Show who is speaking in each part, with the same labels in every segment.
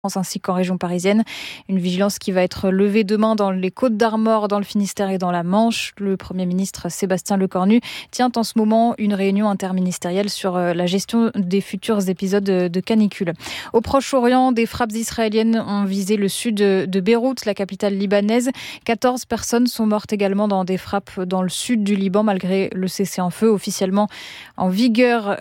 Speaker 1: ainsi qu'en région parisienne. Une vigilance qui va être levée demain dans les Côtes-d'Armor, dans le Finistère et dans la Manche. Le Premier ministre Sébastien Lecornu tient en ce moment une réunion interministérielle sur la gestion des futurs épisodes de canicule. Au Proche-Orient, des frappes israéliennes ont visé le sud de Beyrouth, la capitale libanaise. 14 personnes sont mortes également dans des frappes dans le sud du Liban, malgré le cessez-le-feu officiellement en vigueur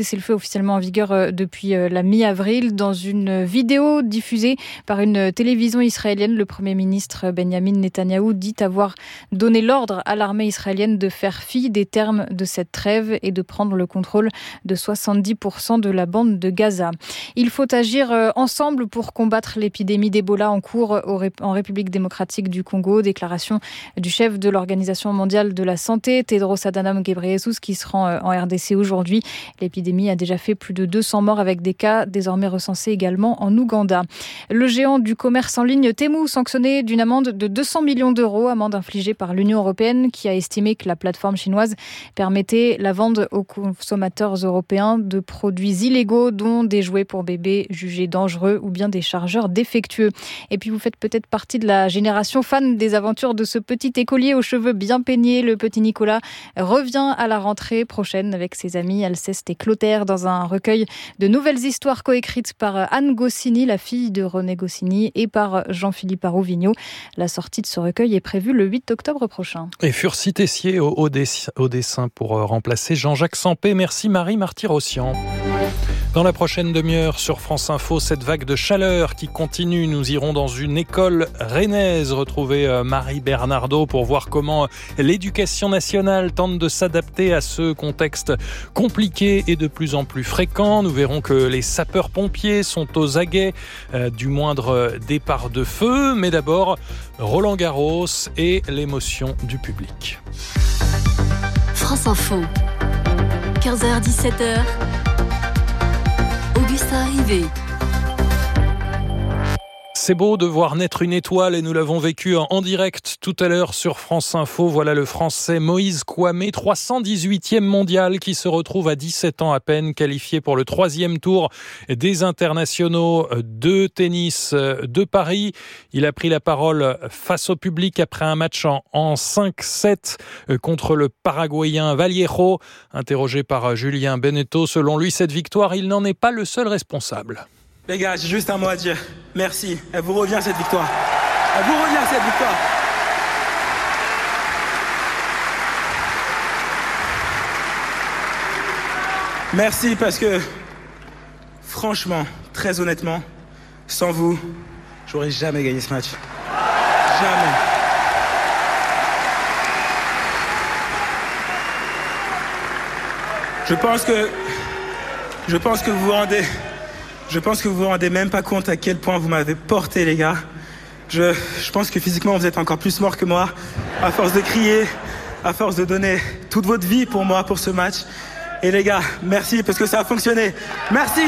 Speaker 1: depuis la mi-avril. Dans une vidéo diffusée par une télévision israélienne, le Premier ministre Benjamin Netanyahou dit avoir donné l'ordre à l'armée israélienne de faire fi des termes de cette trêve et de prendre le contrôle de 70% de la bande de Gaza. Il faut agir ensemble pour combattre l'épidémie d'Ebola en cours en République démocratique du Congo. Déclaration du chef de l'Organisation mondiale de la santé, Tedros Adhanom Ghebreyesus, qui se rend en RDC aujourd'hui. L'épidémie a déjà fait plus de 200 morts avec des cas désormais recensés également en Ouganda. Le géant du commerce en ligne Temu sanctionné d'une amende de 200 millions d'euros, amende infligée par l'Union européenne qui a estimé que la plateforme chinoise permettait la vente aux consommateurs européens de produits illégaux, dont des jouets pour bébés jugés dangereux ou bien des chargeurs défectueux. Et puis vous faites peut-être partie de la génération fan des aventures de ce petit écolier aux cheveux bien peignés. Le petit Nicolas revient à la rentrée prochaine avec ses amis Alceste et Clotaire dans un recueil de nouvelles histoires coécrites par Anne Goscinny, la fille de René Goscinny, et par Jean-Philippe Arouvigno. La sortie de ce recueil est prévue le 8 octobre prochain. Et
Speaker 2: Furcy Tessier au dessin pour remplacer Jean-Jacques Sampé. Merci Marie Marty-Rossian. Dans la prochaine demi-heure sur France Info, cette vague de chaleur qui continue. Nous irons dans une école rennaise retrouver Marie Bernardo pour voir comment l'éducation nationale tente de s'adapter à ce contexte compliqué et de plus en plus fréquent. Nous verrons que les sapeurs-pompiers sont aux aguets du moindre départ de feu. Mais d'abord, Roland Garros et l'émotion du public.
Speaker 3: France Info, 15h-17h. Augustin Rivet.
Speaker 2: C'est beau de voir naître une étoile et nous l'avons vécu en direct tout à l'heure sur France Info. Voilà le Français Moïse Kouamé, 318e mondial, qui se retrouve à 17 ans à peine, qualifié pour le 3e tour des internationaux de tennis de Paris. Il a pris la parole face au public après un match en 5-7 contre le Paraguayen Vallejo. Interrogé par Julien Beneteau, selon lui, cette victoire, il n'en est pas le seul responsable.
Speaker 4: Les gars, j'ai juste un mot à dire. Merci. Elle vous revient cette victoire. Elle vous revient cette victoire. Merci parce que, franchement, très honnêtement, sans vous, j'aurais jamais gagné ce match. Jamais. Je pense que vous vous rendez même pas compte à quel point vous m'avez porté, les gars. Je pense que physiquement, vous êtes encore plus morts que moi, à force de crier, à force de donner toute votre vie pour moi, pour ce match. Et les gars, merci, parce que ça a fonctionné. Merci.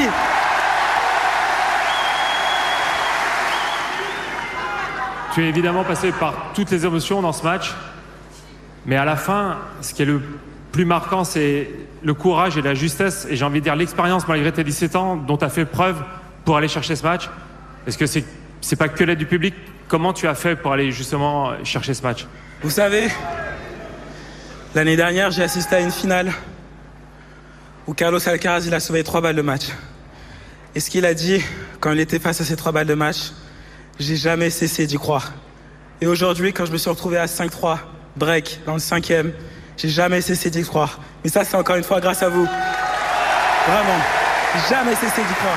Speaker 5: Tu es évidemment passé par toutes les émotions dans ce match. Mais à la fin, ce qui est le plus marquant, c'est le courage et la justesse, et j'ai envie de dire l'expérience, malgré tes 17 ans, dont tu as fait preuve pour aller chercher ce match. Est-ce que c'est pas que l'aide du public? Comment tu as fait pour aller justement chercher ce match?
Speaker 4: Vous savez, l'année dernière, j'ai assisté à une finale où Carlos Alcaraz, il a sauvé 3 balles de match. Et ce qu'il a dit quand il était face à ces 3 balles de match, j'ai jamais cessé d'y croire. Et aujourd'hui, quand je me suis retrouvé à 5-3, break, dans le 5e, j'ai jamais cessé d'y croire. Mais ça, c'est encore une fois grâce à vous. Vraiment. Jamais cessé d'y croire.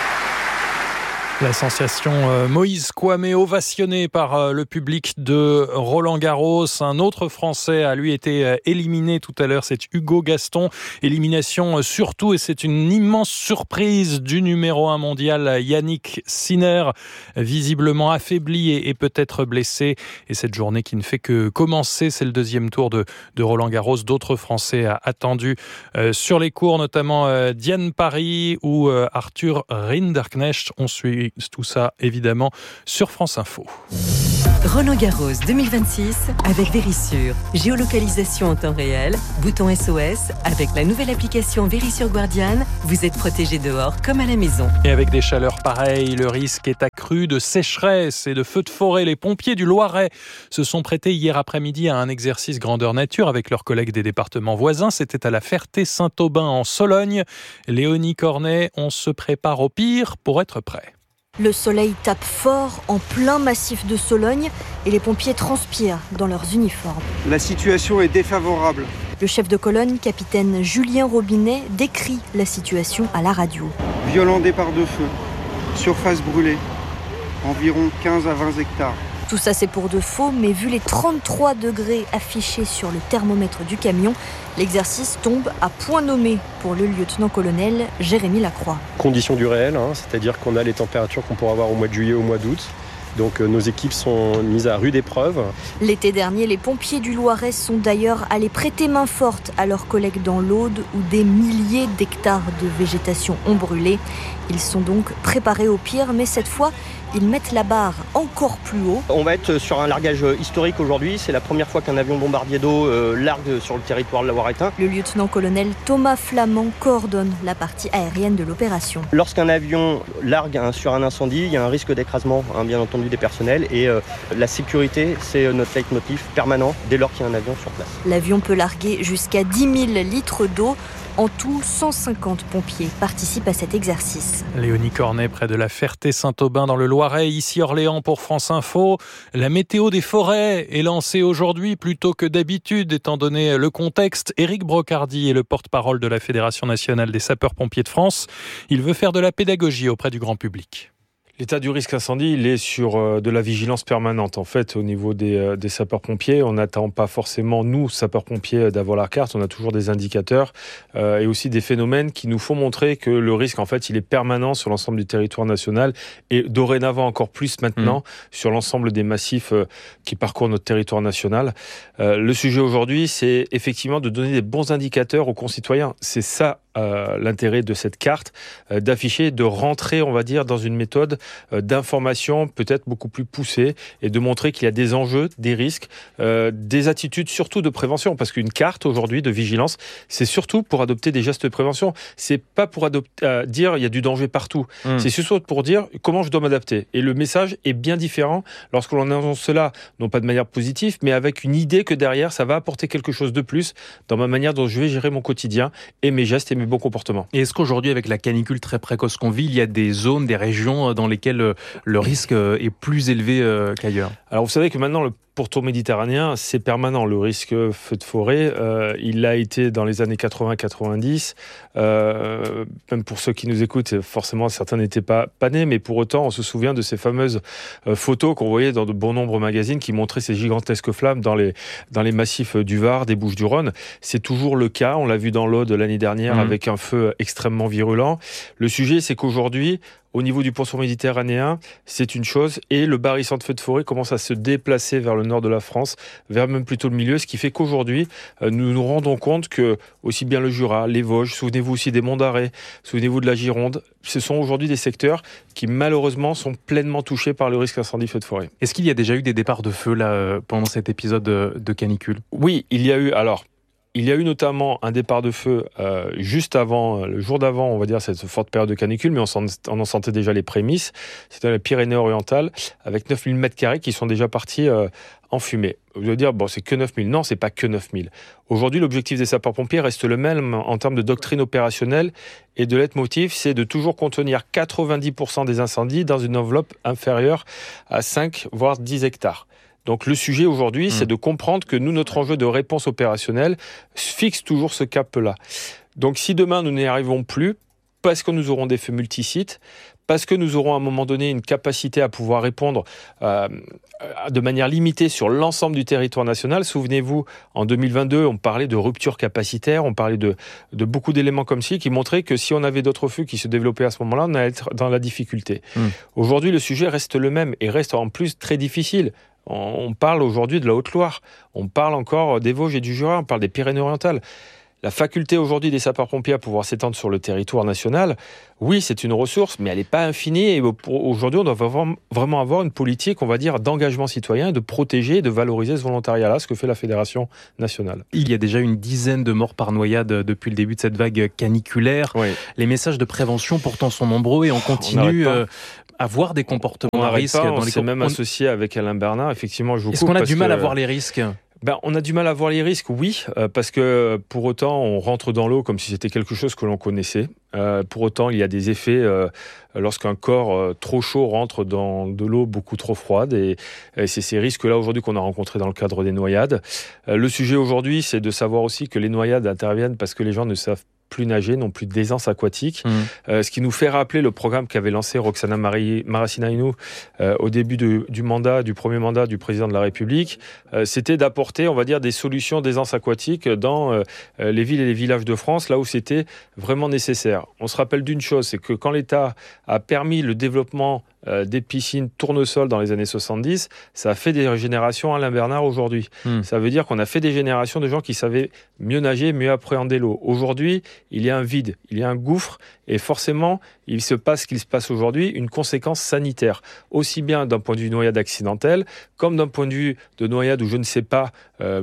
Speaker 2: La sensation Moïse Kouamé ovationné par le public de Roland Garros. Un autre Français a lui été éliminé tout à l'heure, c'est Hugo Gaston. Élimination surtout, et c'est une immense surprise du numéro 1 mondial Yannick Sinner, visiblement affaibli et peut-être blessé. Et cette journée qui ne fait que commencer, c'est le 2e tour de Roland Garros. D'autres Français attendus sur les cours, notamment Diane Parry ou Arthur Rinderknecht. On suit tout ça évidemment sur France Info.
Speaker 6: Roland-Garros 2026 avec Verisure. Géolocalisation en temps réel, bouton SOS. Avec la nouvelle application Verisure Guardian, vous êtes protégé dehors comme à la maison.
Speaker 2: Et avec des chaleurs pareilles, le risque est accru de sécheresse et de feux de forêt. Les pompiers du Loiret se sont prêtés hier après-midi à un exercice grandeur nature avec leurs collègues des départements voisins. C'était à la Ferté-Saint-Aubin en Sologne. Léonie Cornet, on se prépare au pire pour être prêt.
Speaker 7: Le soleil tape fort en plein massif de Sologne et les pompiers transpirent dans leurs uniformes.
Speaker 8: La situation est défavorable.
Speaker 7: Le chef de colonne, capitaine Julien Robinet, décrit la situation à la radio.
Speaker 8: Violent départ de feu, surface brûlée, environ 15 à 20 hectares.
Speaker 7: Tout ça c'est pour de faux, mais vu les 33 degrés affichés sur le thermomètre du camion, l'exercice tombe à point nommé pour le lieutenant-colonel Jérémy Lacroix.
Speaker 9: Conditions du réel, c'est-à-dire qu'on a les températures qu'on pourra avoir au mois de juillet, au mois d'août. Donc nos équipes sont mises à rude épreuve.
Speaker 7: L'été dernier, les pompiers du Loiret sont d'ailleurs allés prêter main forte à leurs collègues dans l'Aude où des milliers d'hectares de végétation ont brûlé. Ils sont donc préparés au pire, mais cette fois, ils mettent la barre encore plus haut.
Speaker 9: On va être sur un largage historique aujourd'hui. C'est la première fois qu'un avion bombardier d'eau largue sur le territoire loiretain.
Speaker 7: Le lieutenant-colonel Thomas Flamand coordonne la partie aérienne de l'opération.
Speaker 9: Lorsqu'un avion largue sur un incendie, il y a un risque d'écrasement, bien entendu, des personnels. Et la sécurité, c'est notre leitmotiv permanent dès lors qu'il y a un avion sur place.
Speaker 7: L'avion peut larguer jusqu'à 10 000 litres d'eau. En tout, 150 pompiers participent à cet exercice.
Speaker 2: Léonie Cornet, près de la Ferté-Saint-Aubin dans le Loiret, ici Orléans pour France Info. La météo des forêts est lancée aujourd'hui plutôt que d'habitude, étant donné le contexte. Éric Brocardi est le porte-parole de la Fédération nationale des sapeurs-pompiers de France. Il veut faire de la pédagogie auprès du grand public.
Speaker 10: L'état du risque incendie, il est sur de la vigilance permanente. En fait, au niveau des sapeurs-pompiers, on n'attend pas forcément, nous, sapeurs-pompiers, d'avoir la carte. On a toujours des indicateurs et aussi des phénomènes qui nous font montrer que le risque, en fait, il est permanent sur l'ensemble du territoire national et dorénavant encore plus maintenant sur l'ensemble des massifs qui parcourent notre territoire national. Le sujet aujourd'hui, c'est effectivement de donner des bons indicateurs aux concitoyens. C'est ça l'intérêt de cette carte, d'afficher, de rentrer, on va dire, dans une méthode d'information peut-être beaucoup plus poussée et de montrer qu'il y a des enjeux, des risques, des attitudes surtout de prévention, parce qu'une carte aujourd'hui de vigilance, c'est surtout pour adopter des gestes de prévention. C'est pas pour dire il y a du danger partout. C'est surtout pour dire comment je dois m'adapter. Et le message est bien différent lorsque l'on annonce cela, non pas de manière positive, mais avec une idée que derrière, ça va apporter quelque chose de plus dans ma manière dont je vais gérer mon quotidien et mes gestes et mes bons comportements.
Speaker 11: Et est-ce qu'aujourd'hui, avec la canicule très précoce qu'on vit, il y a des zones, des régions dans lesquelles le risque est plus élevé qu'ailleurs ?
Speaker 10: Alors vous savez que maintenant, le pourtour méditerranéen, c'est permanent. Le risque feu de forêt, il l'a été dans les années 80-90. Même pour ceux qui nous écoutent, forcément, certains n'étaient pas nés, mais pour autant, on se souvient de ces fameuses photos qu'on voyait dans de bon nombre de magazines qui montraient ces gigantesques flammes dans les massifs du Var, des Bouches-du-Rhône. C'est toujours le cas. On l'a vu dans l'Aude l'année dernière avec un feu extrêmement virulent. Le sujet, c'est qu'aujourd'hui, au niveau du pourtour méditerranéen, c'est une chose, et le barrissant de feux de forêt commence à se déplacer vers le nord de la France, vers même plutôt le milieu, ce qui fait qu'aujourd'hui, nous nous rendons compte que aussi bien le Jura, les Vosges, souvenez-vous aussi des Monts d'Arrée, souvenez-vous de la Gironde, ce sont aujourd'hui des secteurs qui malheureusement sont pleinement touchés par le risque incendie feu de forêt.
Speaker 11: Est-ce qu'il y a déjà eu des départs de feu là pendant cet épisode de canicule ?
Speaker 10: Oui, il y a eu. Alors, il y a eu notamment un départ de feu juste avant, le jour d'avant, on va dire, cette forte période de canicule, mais on en sentait déjà les prémices. C'était dans les Pyrénées-Orientales, avec 9000 m² qui sont déjà partis en fumée. Vous allez dire, bon, c'est que 9000. Non, c'est pas que 9000. Aujourd'hui, l'objectif des sapeurs-pompiers reste le même en termes de doctrine opérationnelle et de leitmotiv, c'est de toujours contenir 90% des incendies dans une enveloppe inférieure à 5, voire 10 hectares. Donc le sujet aujourd'hui, c'est de comprendre que nous, notre enjeu de réponse opérationnelle fixe toujours ce cap-là. Donc si demain, nous n'y arrivons plus, parce que nous aurons des feux multisites, parce que nous aurons à un moment donné une capacité à pouvoir répondre de manière limitée sur l'ensemble du territoire national. Souvenez-vous, en 2022, on parlait de rupture capacitaire, on parlait de beaucoup d'éléments comme ci qui montraient que si on avait d'autres feux qui se développaient à ce moment-là, on allait être dans la difficulté. Aujourd'hui, le sujet reste le même et reste en plus très difficile. On parle aujourd'hui de la Haute-Loire, on parle encore des Vosges et du Jura, on parle des Pyrénées-Orientales. La faculté aujourd'hui des sapeurs-pompiers à pouvoir s'étendre sur le territoire national, oui, c'est une ressource, mais elle n'est pas infinie. Et aujourd'hui, on doit vraiment avoir une politique, on va dire, d'engagement citoyen et de protéger et de valoriser ce volontariat-là, ce que fait la Fédération nationale.
Speaker 11: Il y a déjà une dizaine de morts par noyade depuis le début de cette vague caniculaire. Oui. Les messages de prévention pourtant sont nombreux et on continue à voir des comportements à risque.
Speaker 10: On s'est même associé avec Alain Bernard. Effectivement, je vous coupe.
Speaker 11: Est-ce qu'on a du mal à voir les risques ?
Speaker 10: On a du mal à voir les risques, oui, parce que pour autant, on rentre dans l'eau comme si c'était quelque chose que l'on connaissait. Pour autant, il y a des effets lorsqu'un corps trop chaud rentre dans de l'eau beaucoup trop froide. Et c'est ces risques-là aujourd'hui qu'on a rencontrés dans le cadre des noyades. Le sujet aujourd'hui, c'est de savoir aussi que les noyades interviennent parce que les gens ne savent plus nager, non plus d'aisance aquatique. Ce qui nous fait rappeler le programme qu'avait lancé Roxana Maracineanu au début du premier mandat du président de la République. C'était d'apporter, on va dire, des solutions d'aisance aquatique dans les villes et les villages de France, là où c'était vraiment nécessaire. On se rappelle d'une chose, c'est que quand l'État a permis le développement des piscines tournesol dans les années 70, ça a fait des générations Alain Bernard aujourd'hui. Ça veut dire qu'on a fait des générations de gens qui savaient mieux nager, mieux appréhender l'eau. Aujourd'hui, il y a un vide, il y a un gouffre, et forcément, il se passe ce qu'il se passe aujourd'hui, une conséquence sanitaire, aussi bien d'un point de vue noyade accidentelle, comme d'un point de vue de noyade où je ne sais pas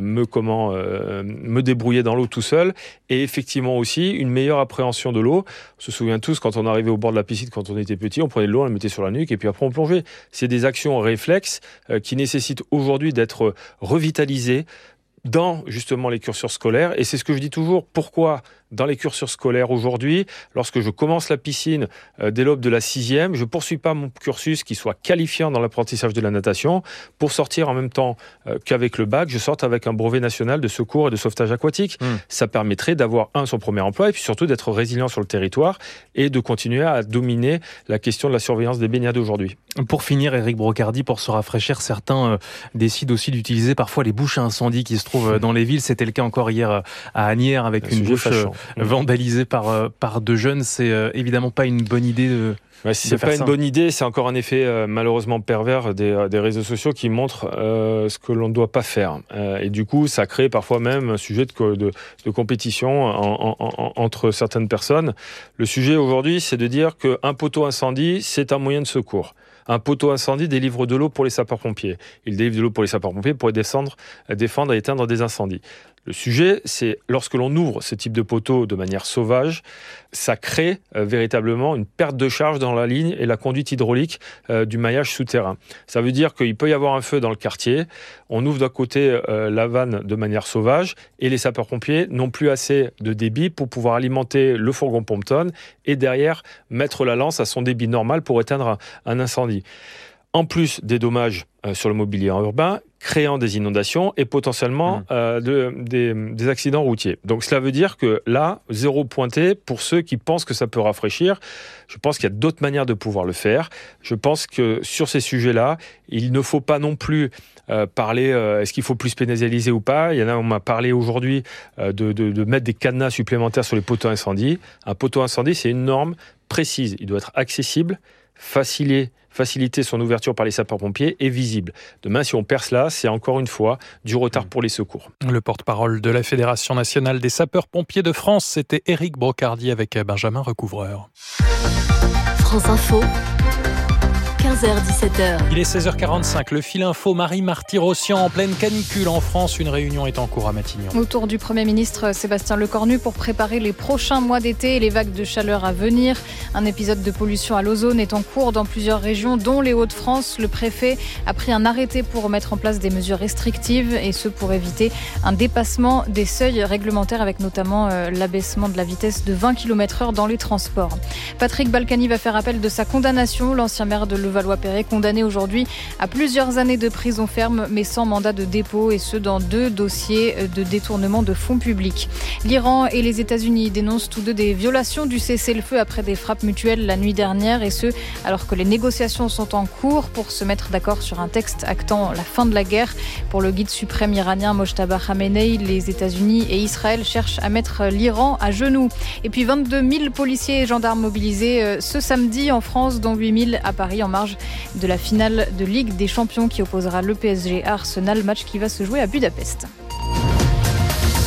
Speaker 10: me débrouiller dans l'eau tout seul, et effectivement aussi une meilleure appréhension de l'eau. On se souvient tous, quand on arrivait au bord de la piscine, quand on était petit, on prenait de l'eau, on la mettait sur la nuque, et puis après on plongeait. C'est des actions réflexes qui nécessitent aujourd'hui d'être revitalisées dans justement les cursus scolaires. Et c'est ce que je dis toujours, pourquoi dans les cursus scolaires aujourd'hui, lorsque je commence la piscine dès l'aube de la 6e, je ne poursuis pas mon cursus qui soit qualifiant dans l'apprentissage de la natation pour sortir en même temps qu'avec le bac, je sorte avec un brevet national de secours et de sauvetage aquatique. Ça permettrait d'avoir son premier emploi et puis surtout d'être résilient sur le territoire et de continuer à dominer la question de la surveillance des baignades aujourd'hui.
Speaker 11: Pour finir, Éric Brocardi, pour se rafraîchir, certains décident aussi d'utiliser parfois les bouches à incendie qui se trouvent dans les villes. C'était le cas encore hier à Asnières avec une bouche vandalisée par deux jeunes. C'est évidemment pas une bonne idée de...
Speaker 10: C'est pas une bonne idée, c'est encore un effet malheureusement pervers des réseaux sociaux qui montrent ce que l'on ne doit pas faire. Et du coup, ça crée parfois même un sujet de compétition entre certaines personnes. Le sujet aujourd'hui, c'est de dire qu'un poteau incendie, c'est un moyen de secours. Un poteau incendie délivre de l'eau pour les sapeurs-pompiers. Il délivre de l'eau pour les sapeurs-pompiers pour défendre et éteindre des incendies. Le sujet, c'est lorsque l'on ouvre ce type de poteau de manière sauvage, ça crée véritablement une perte de charge dans la ligne et la conduite hydraulique du maillage souterrain. Ça veut dire qu'il peut y avoir un feu dans le quartier, on ouvre d'un côté la vanne de manière sauvage et les sapeurs-pompiers n'ont plus assez de débit pour pouvoir alimenter le fourgon pompe-tonne et derrière mettre la lance à son débit normal pour éteindre un incendie. En plus des dommages sur le mobilier urbain, créant des inondations et potentiellement des accidents routiers. Donc cela veut dire que là, zéro pointé pour ceux qui pensent que ça peut rafraîchir. Je pense qu'il y a d'autres manières de pouvoir le faire. Je pense que sur ces sujets-là, il ne faut pas non plus parler, est-ce qu'il faut plus pénaliser ou pas. Il y en a, on m'a parlé aujourd'hui de mettre des cadenas supplémentaires sur les poteaux incendies. Un poteau incendie, c'est une norme précise. Il doit être accessible, faciliter son ouverture par les sapeurs-pompiers est visible. Demain, si on perce là, c'est encore une fois du retard pour les secours.
Speaker 2: Le porte-parole de la Fédération nationale des sapeurs-pompiers de France, c'était Éric Brocardi avec Benjamin Recouvreur.
Speaker 3: France Info. 15h-17h.
Speaker 2: Il est 16h45. Le fil info, Marie Marty-Rossian en pleine canicule en France. Une réunion est en cours à Matignon.
Speaker 1: Autour du Premier ministre Sébastien Lecornu pour préparer les prochains mois d'été et les vagues de chaleur à venir. Un épisode de pollution à l'ozone est en cours dans plusieurs régions, dont les Hauts-de-France. Le préfet a pris un arrêté pour mettre en place des mesures restrictives et ce pour éviter un dépassement des seuils réglementaires avec notamment l'abaissement de la vitesse de 20 km/h dans les transports. Patrick Balkany va faire appel de sa condamnation. L'ancien maire de Levallois-Perret condamné aujourd'hui à plusieurs années de prison ferme mais sans mandat de dépôt et ce dans 2 dossiers de détournement de fonds publics. L'Iran et les États-Unis dénoncent tous deux des violations du cessez-le-feu après des frappes mutuelles la nuit dernière et ce alors que les négociations sont en cours pour se mettre d'accord sur un texte actant la fin de la guerre. Pour le guide suprême iranien Mojtaba Khamenei, les États-Unis et Israël cherchent à mettre l'Iran à genoux. Et puis 22 000 policiers et gendarmes mobilisés ce samedi en France, dont 8 000 à Paris en marge de la finale de Ligue des Champions qui opposera le PSG à Arsenal, match qui va se jouer à Budapest.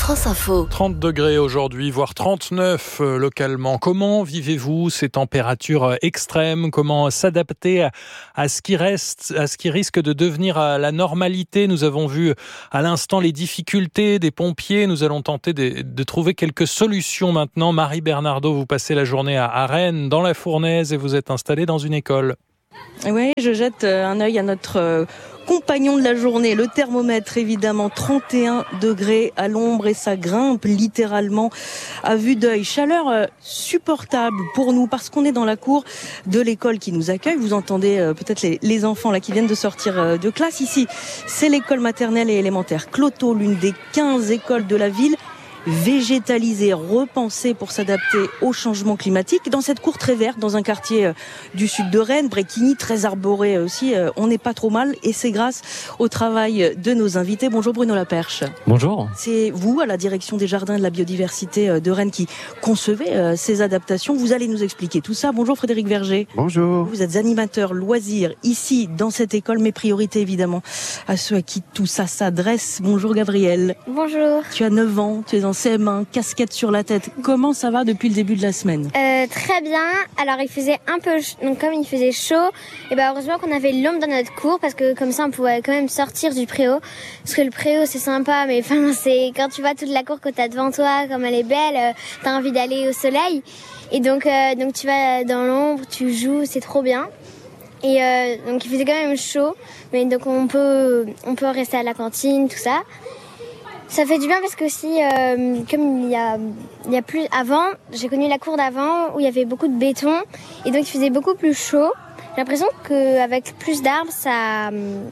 Speaker 3: France Info.
Speaker 2: 30 degrés aujourd'hui, voire 39 localement. Comment vivez-vous ces températures extrêmes? Comment s'adapter à ce qui risque de devenir la normalité? Nous avons vu à l'instant les difficultés des pompiers. Nous allons tenter de trouver quelques solutions maintenant. Marie Bernardo, vous passez la journée à Rennes, dans la Fournaise, et vous êtes installée dans une école.
Speaker 12: Oui, je jette un œil à notre compagnon de la journée, le thermomètre évidemment, 31 degrés à l'ombre et ça grimpe littéralement à vue d'œil. Chaleur supportable pour nous parce qu'on est dans la cour de l'école qui nous accueille. Vous entendez peut-être les enfants là qui viennent de sortir de classe. Ici, c'est l'école maternelle et élémentaire Cloto, l'une des 15 écoles de la ville. Végétalisée, repensée pour s'adapter au changement climatique. Dans cette cour très verte, dans un quartier du sud de Rennes, Bréquigny, très arboré aussi, on n'est pas trop mal et c'est grâce au travail de nos invités. Bonjour Bruno Laperche.
Speaker 13: Bonjour. C'est
Speaker 12: vous, à la direction des jardins et de la biodiversité de Rennes, qui concevez ces adaptations. Vous allez nous expliquer tout ça. Bonjour Frédéric Verger.
Speaker 14: Bonjour.
Speaker 12: Vous êtes animateur loisirs ici, dans cette école, mais priorité évidemment à ceux à qui tout ça s'adresse. Bonjour Gabriel.
Speaker 15: Bonjour.
Speaker 12: Tu as 9 ans, tu es en CM1, casquette sur la tête. Comment ça va depuis le début de la semaine ?
Speaker 15: Très bien. Alors il faisait un peu donc comme il faisait chaud, et heureusement qu'on avait l'ombre dans notre cour parce que comme ça on pouvait quand même sortir du préau. Parce que le préau c'est sympa, mais c'est quand tu vois toute la cour que t'as devant toi, comme elle est belle, t'as envie d'aller au soleil. Et donc tu vas dans l'ombre, tu joues, c'est trop bien. Et donc il faisait quand même chaud, mais donc on peut rester à la cantine, tout ça. Ça fait du bien parce que aussi, comme il y a plus avant, j'ai connu la cour d'avant où il y avait beaucoup de béton et donc il faisait beaucoup plus chaud. J'ai l'impression qu'avec plus d'arbres, ça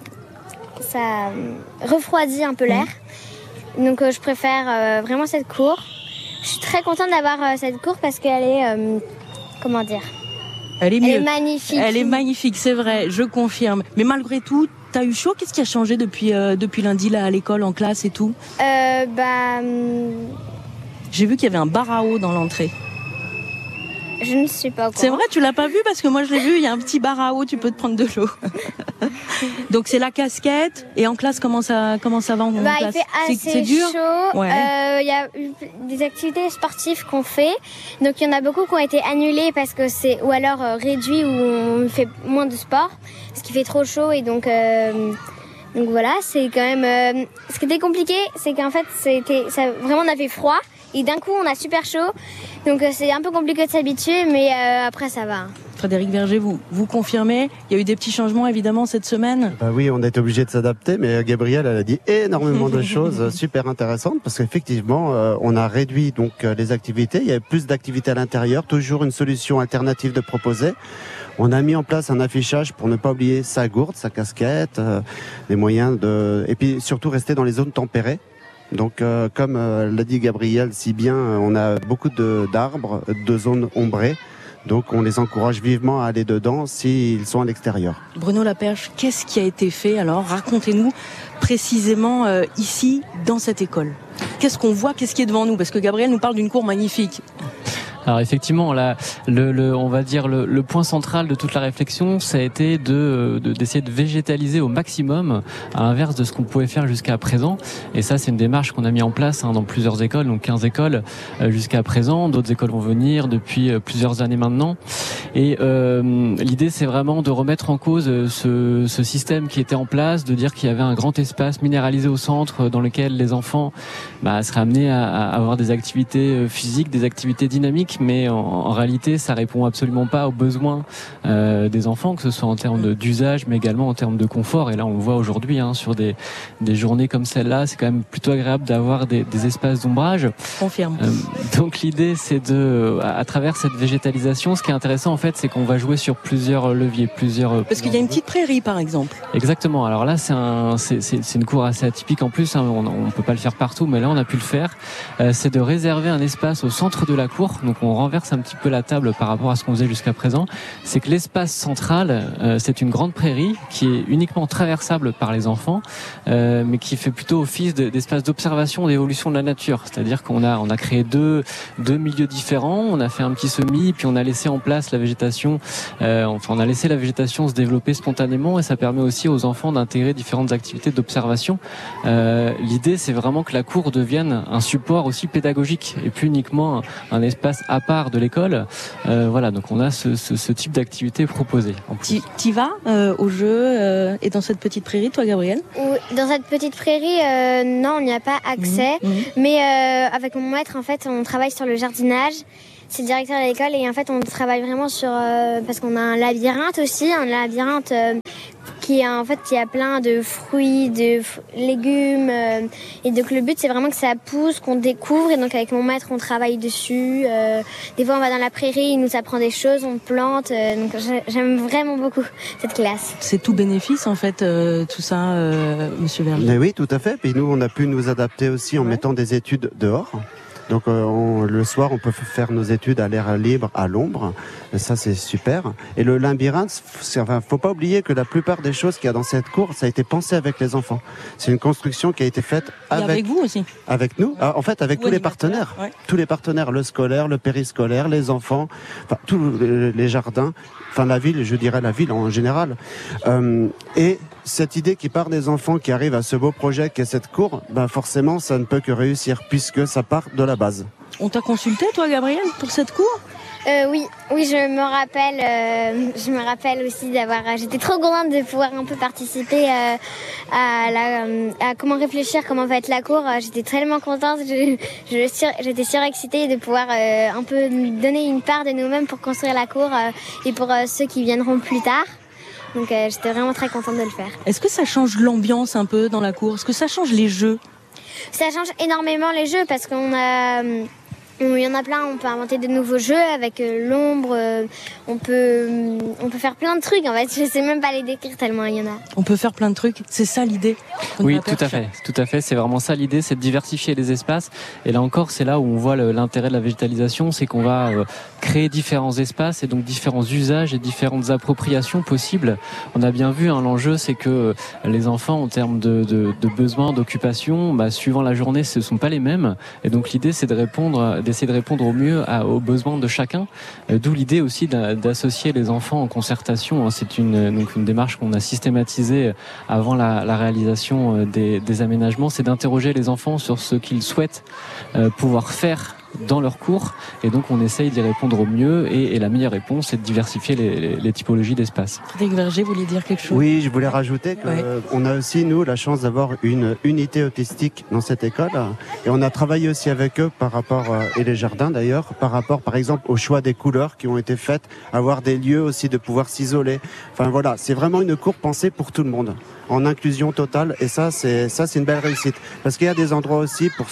Speaker 15: refroidit un peu l'air. Donc je préfère vraiment cette cour. Je suis très contente d'avoir cette cour parce qu'elle est,
Speaker 12: Elle est
Speaker 15: magnifique.
Speaker 12: Elle est magnifique, c'est vrai, je confirme. Mais malgré tout, t'as eu chaud ? Qu'est-ce qui a changé depuis lundi là à l'école, en classe et tout ? J'ai vu qu'il y avait un bar à eau dans l'entrée.
Speaker 15: Je ne suis pas au courant.
Speaker 12: C'est vrai, tu l'as pas vu parce que moi je l'ai vu, il y a un petit bar à eau, tu peux te prendre de l'eau. Donc c'est la casquette. Et en classe, comment ça va en classe ?
Speaker 15: Il fait assez
Speaker 12: c'est dur.
Speaker 15: chaud.
Speaker 12: Ouais.
Speaker 15: Il y a eu des activités sportives qu'on fait. Donc il y en a beaucoup qui ont été annulées parce que ou alors réduit ou on fait moins de sport parce qu'il fait trop chaud et donc voilà, c'est quand même. Ce qui était compliqué, c'est qu'en fait vraiment on avait froid. Et d'un coup, on a super chaud. Donc, c'est un peu compliqué de s'habituer, mais après, ça va.
Speaker 12: Frédéric Verger, vous confirmez ? Il y a eu des petits changements, évidemment, cette semaine ?
Speaker 14: Oui, on a été obligé de s'adapter, mais Gabrielle, elle a dit énormément de choses super intéressantes, parce qu'effectivement, on a réduit donc les activités. Il y avait plus d'activités à l'intérieur, toujours une solution alternative de proposer. On a mis en place un affichage pour ne pas oublier sa gourde, sa casquette, les moyens et puis surtout rester dans les zones tempérées. Donc, comme l'a dit Gabriel si bien, on a beaucoup d'arbres, de zones ombrées. Donc, on les encourage vivement à aller dedans s'ils sont à l'extérieur.
Speaker 12: Bruno Laperche, qu'est-ce qui a été fait alors ? Racontez-nous précisément ici, dans cette école. Qu'est-ce qu'on voit ? Qu'est-ce qui est devant nous ? Parce que Gabriel nous parle d'une cour magnifique.
Speaker 13: Alors effectivement, là, on va dire le point central de toute la réflexion, ça a été d'essayer de végétaliser au maximum, à l'inverse de ce qu'on pouvait faire jusqu'à présent. Et ça, c'est une démarche qu'on a mis en place dans plusieurs écoles, donc 15 écoles jusqu'à présent. D'autres écoles vont venir depuis plusieurs années maintenant. Et l'idée, c'est vraiment de remettre en cause ce système qui était en place, de dire qu'il y avait un grand espace minéralisé au centre dans lequel les enfants seraient amenés à avoir des activités physiques, des activités dynamiques. Mais en réalité, ça répond absolument pas aux besoins des enfants, que ce soit en termes d'usage, mais également en termes de confort. Et là, on le voit aujourd'hui sur des journées comme celle-là, c'est quand même plutôt agréable d'avoir des espaces d'ombrage.
Speaker 12: Confirme.
Speaker 13: Donc l'idée, c'est à travers cette végétalisation, ce qui est intéressant en fait, c'est qu'on va jouer sur plusieurs leviers,
Speaker 12: Parce qu'il y a une petite prairie, par exemple.
Speaker 13: Exactement. Alors là, c'est une cour assez atypique en plus. On peut pas le faire partout, mais là, on a pu le faire. C'est de réserver un espace au centre de la cour. Donc qu'on renverse un petit peu la table par rapport à ce qu'on faisait jusqu'à présent, c'est que l'espace central, c'est une grande prairie qui est uniquement traversable par les enfants, mais qui fait plutôt office d'espace d'observation, d'évolution de la nature. C'est-à-dire qu'on a créé deux milieux différents, on a fait un petit semis, puis on a laissé en place la végétation, on a laissé la végétation se développer spontanément, et ça permet aussi aux enfants d'intégrer différentes activités d'observation. L'idée, c'est vraiment que la cour devienne un support aussi pédagogique et plus uniquement un espace à part de l'école. Voilà, donc on a ce type d'activité proposée.
Speaker 12: T'y vas au jeu et dans cette petite prairie, toi, Gabrielle?
Speaker 15: Dans cette petite prairie, non, on n'y a pas accès. Mais avec mon maître, en fait, on travaille sur le jardinage. C'est le directeur de l'école et en fait, on travaille vraiment sur parce qu'on a un labyrinthe aussi, qui a plein de fruits, de légumes, et donc le but c'est vraiment que ça pousse, qu'on découvre, et donc avec mon maître on travaille dessus. Des fois on va dans la prairie, il nous apprend des choses, on plante, donc j'aime vraiment beaucoup cette classe.
Speaker 12: C'est tout bénéfice en fait, tout ça, Monsieur Verger.
Speaker 14: Mais oui, tout à fait. Puis nous on a pu nous adapter aussi en mettant des études dehors. Donc le soir, on peut faire nos études à l'air libre, à l'ombre. Et ça, c'est super. Et le labyrinthe, faut pas oublier que la plupart des choses qu'il y a dans cette cour, ça a été pensé avec les enfants. C'est une construction qui a été faite
Speaker 12: avec vous aussi.
Speaker 14: Avec nous. En fait, avec tous les partenaires.
Speaker 12: Ouais.
Speaker 14: Tous les partenaires, le scolaire, le périscolaire, les enfants, enfin, tous les jardins. Enfin, la ville, je dirais la ville en général. Et cette idée qui part des enfants qui arrivent à ce beau projet qu'est cette cour, forcément, ça ne peut que réussir puisque ça part de la base.
Speaker 12: On t'a consulté, toi, Gabrielle, pour cette cour?
Speaker 15: Oui, je me rappelle aussi j'étais trop contente de pouvoir un peu participer à comment réfléchir, comment va être la cour. J'étais tellement contente, j'étais surexcitée de pouvoir un peu donner une part de nous-mêmes pour construire la cour et pour ceux qui viendront plus tard. Donc j'étais vraiment très contente de le faire.
Speaker 12: Est-ce que ça change l'ambiance un peu dans la cour? Est-ce que ça change les jeux?
Speaker 15: Ça change énormément les jeux parce il y en a plein, on peut inventer de nouveaux jeux avec l'ombre, on peut faire plein de trucs en fait, je sais même pas les décrire tellement il y en a.
Speaker 12: On peut faire plein de trucs, c'est ça l'idée?
Speaker 13: Oui, tout à fait, c'est vraiment ça l'idée, c'est de diversifier les espaces, et là encore c'est là où on voit l'intérêt de la végétalisation, c'est qu'on va créer différents espaces et donc différents usages et différentes appropriations possibles. On a bien vu, l'enjeu c'est que les enfants en termes de besoins, d'occupation, suivant la journée ce ne sont pas les mêmes, et donc l'idée c'est d'essayer de répondre au mieux aux besoins de chacun, d'où l'idée aussi d'associer les enfants en concertation. C'est une démarche qu'on a systématisée avant la réalisation des aménagements, c'est d'interroger les enfants sur ce qu'ils souhaitent pouvoir faire dans leur cours, et donc on essaye d'y répondre au mieux, et la meilleure réponse c'est de diversifier les typologies d'espace.
Speaker 12: Frédéric Verger, vous voulez dire quelque chose?
Speaker 14: Oui, je voulais rajouter qu'on a aussi nous la chance d'avoir une unité autistique dans cette école, et on a travaillé aussi avec eux par rapport, et les jardins d'ailleurs, par rapport par exemple au choix des couleurs qui ont été faites, avoir des lieux aussi de pouvoir s'isoler. Enfin voilà, c'est vraiment une cour pensée pour tout le monde, en inclusion totale, et ça c'est une belle réussite, parce qu'il y a des endroits aussi pour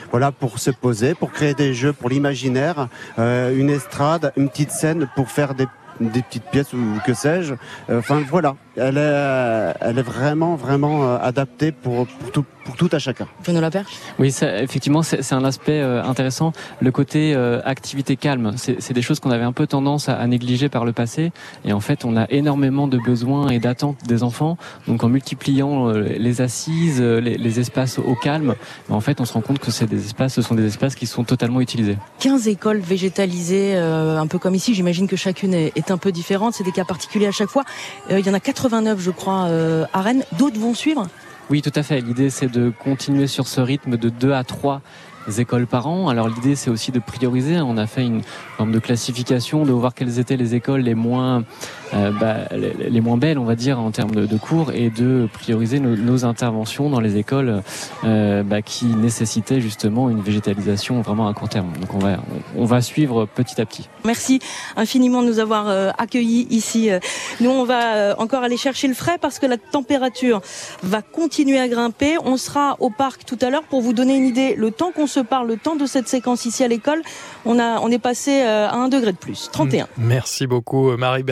Speaker 14: se poser, pour créer des jeux pour l'imaginaire, une estrade, une petite scène pour faire des petites pièces ou que sais-je. Enfin voilà, elle est vraiment adaptée pour tout à chacun.
Speaker 12: Bruno Laperche.
Speaker 13: Oui, effectivement, c'est un aspect intéressant. Le côté activité calme, c'est des choses qu'on avait un peu tendance à négliger par le passé. Et en fait, on a énormément de besoins et d'attentes des enfants. Donc, en multipliant les assises, les espaces au calme, en fait, on se rend compte que ce sont des espaces qui sont totalement utilisés.
Speaker 12: 15 écoles végétalisées, un peu comme ici. J'imagine que chacune est un peu différente. C'est des cas particuliers à chaque fois. Il y en a 89, je crois, à Rennes. D'autres vont suivre?
Speaker 13: Oui, tout à fait. L'idée, c'est de continuer sur ce rythme de 2 à 3 écoles par an. Alors l'idée, c'est aussi de prioriser. On a fait une forme de classification, de voir quelles étaient les écoles les moins belles, on va dire, en termes de cours, et de prioriser nos interventions dans les écoles qui nécessitaient justement une végétalisation vraiment à court terme. Donc on va suivre petit à petit.
Speaker 12: Merci infiniment de nous avoir accueillis ici. Nous, on va encore aller chercher le frais parce que la température va continuer à grimper. On sera au parc tout à l'heure pour vous donner une idée. Le temps qu'on se parle, le temps de cette séquence ici à l'école, on est passé à 1 degré de plus, 31.
Speaker 2: Merci beaucoup Marie Bernardo.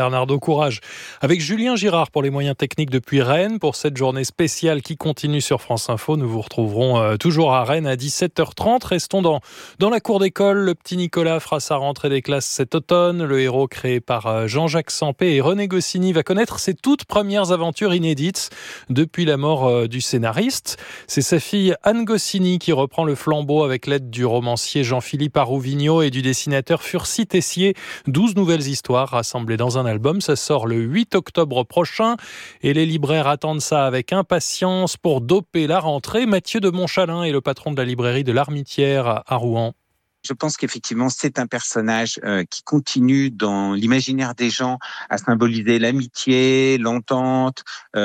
Speaker 2: courage. Avec Julien Girard pour les moyens techniques depuis Rennes. Pour cette journée spéciale qui continue sur France Info, nous vous retrouverons toujours à Rennes à 17h30. Restons dans la cour d'école. Le petit Nicolas fera sa rentrée des classes cet automne. Le héros créé par Jean-Jacques Sampé et René Goscinny va connaître ses toutes premières aventures inédites depuis la mort du scénariste. C'est sa fille Anne Goscinny qui reprend le flambeau avec l'aide du romancier Jean-Philippe Arouvigno et du dessinateur Furcy Tessier. 12 nouvelles histoires rassemblées dans un album. Ça sort le 8 octobre prochain et les libraires attendent ça avec impatience pour doper la rentrée. Mathieu de Montchalin est le patron de la librairie de l'Armitière à Rouen.
Speaker 16: Je pense qu'effectivement, c'est un personnage qui continue dans l'imaginaire des gens à symboliser l'amitié, l'entente,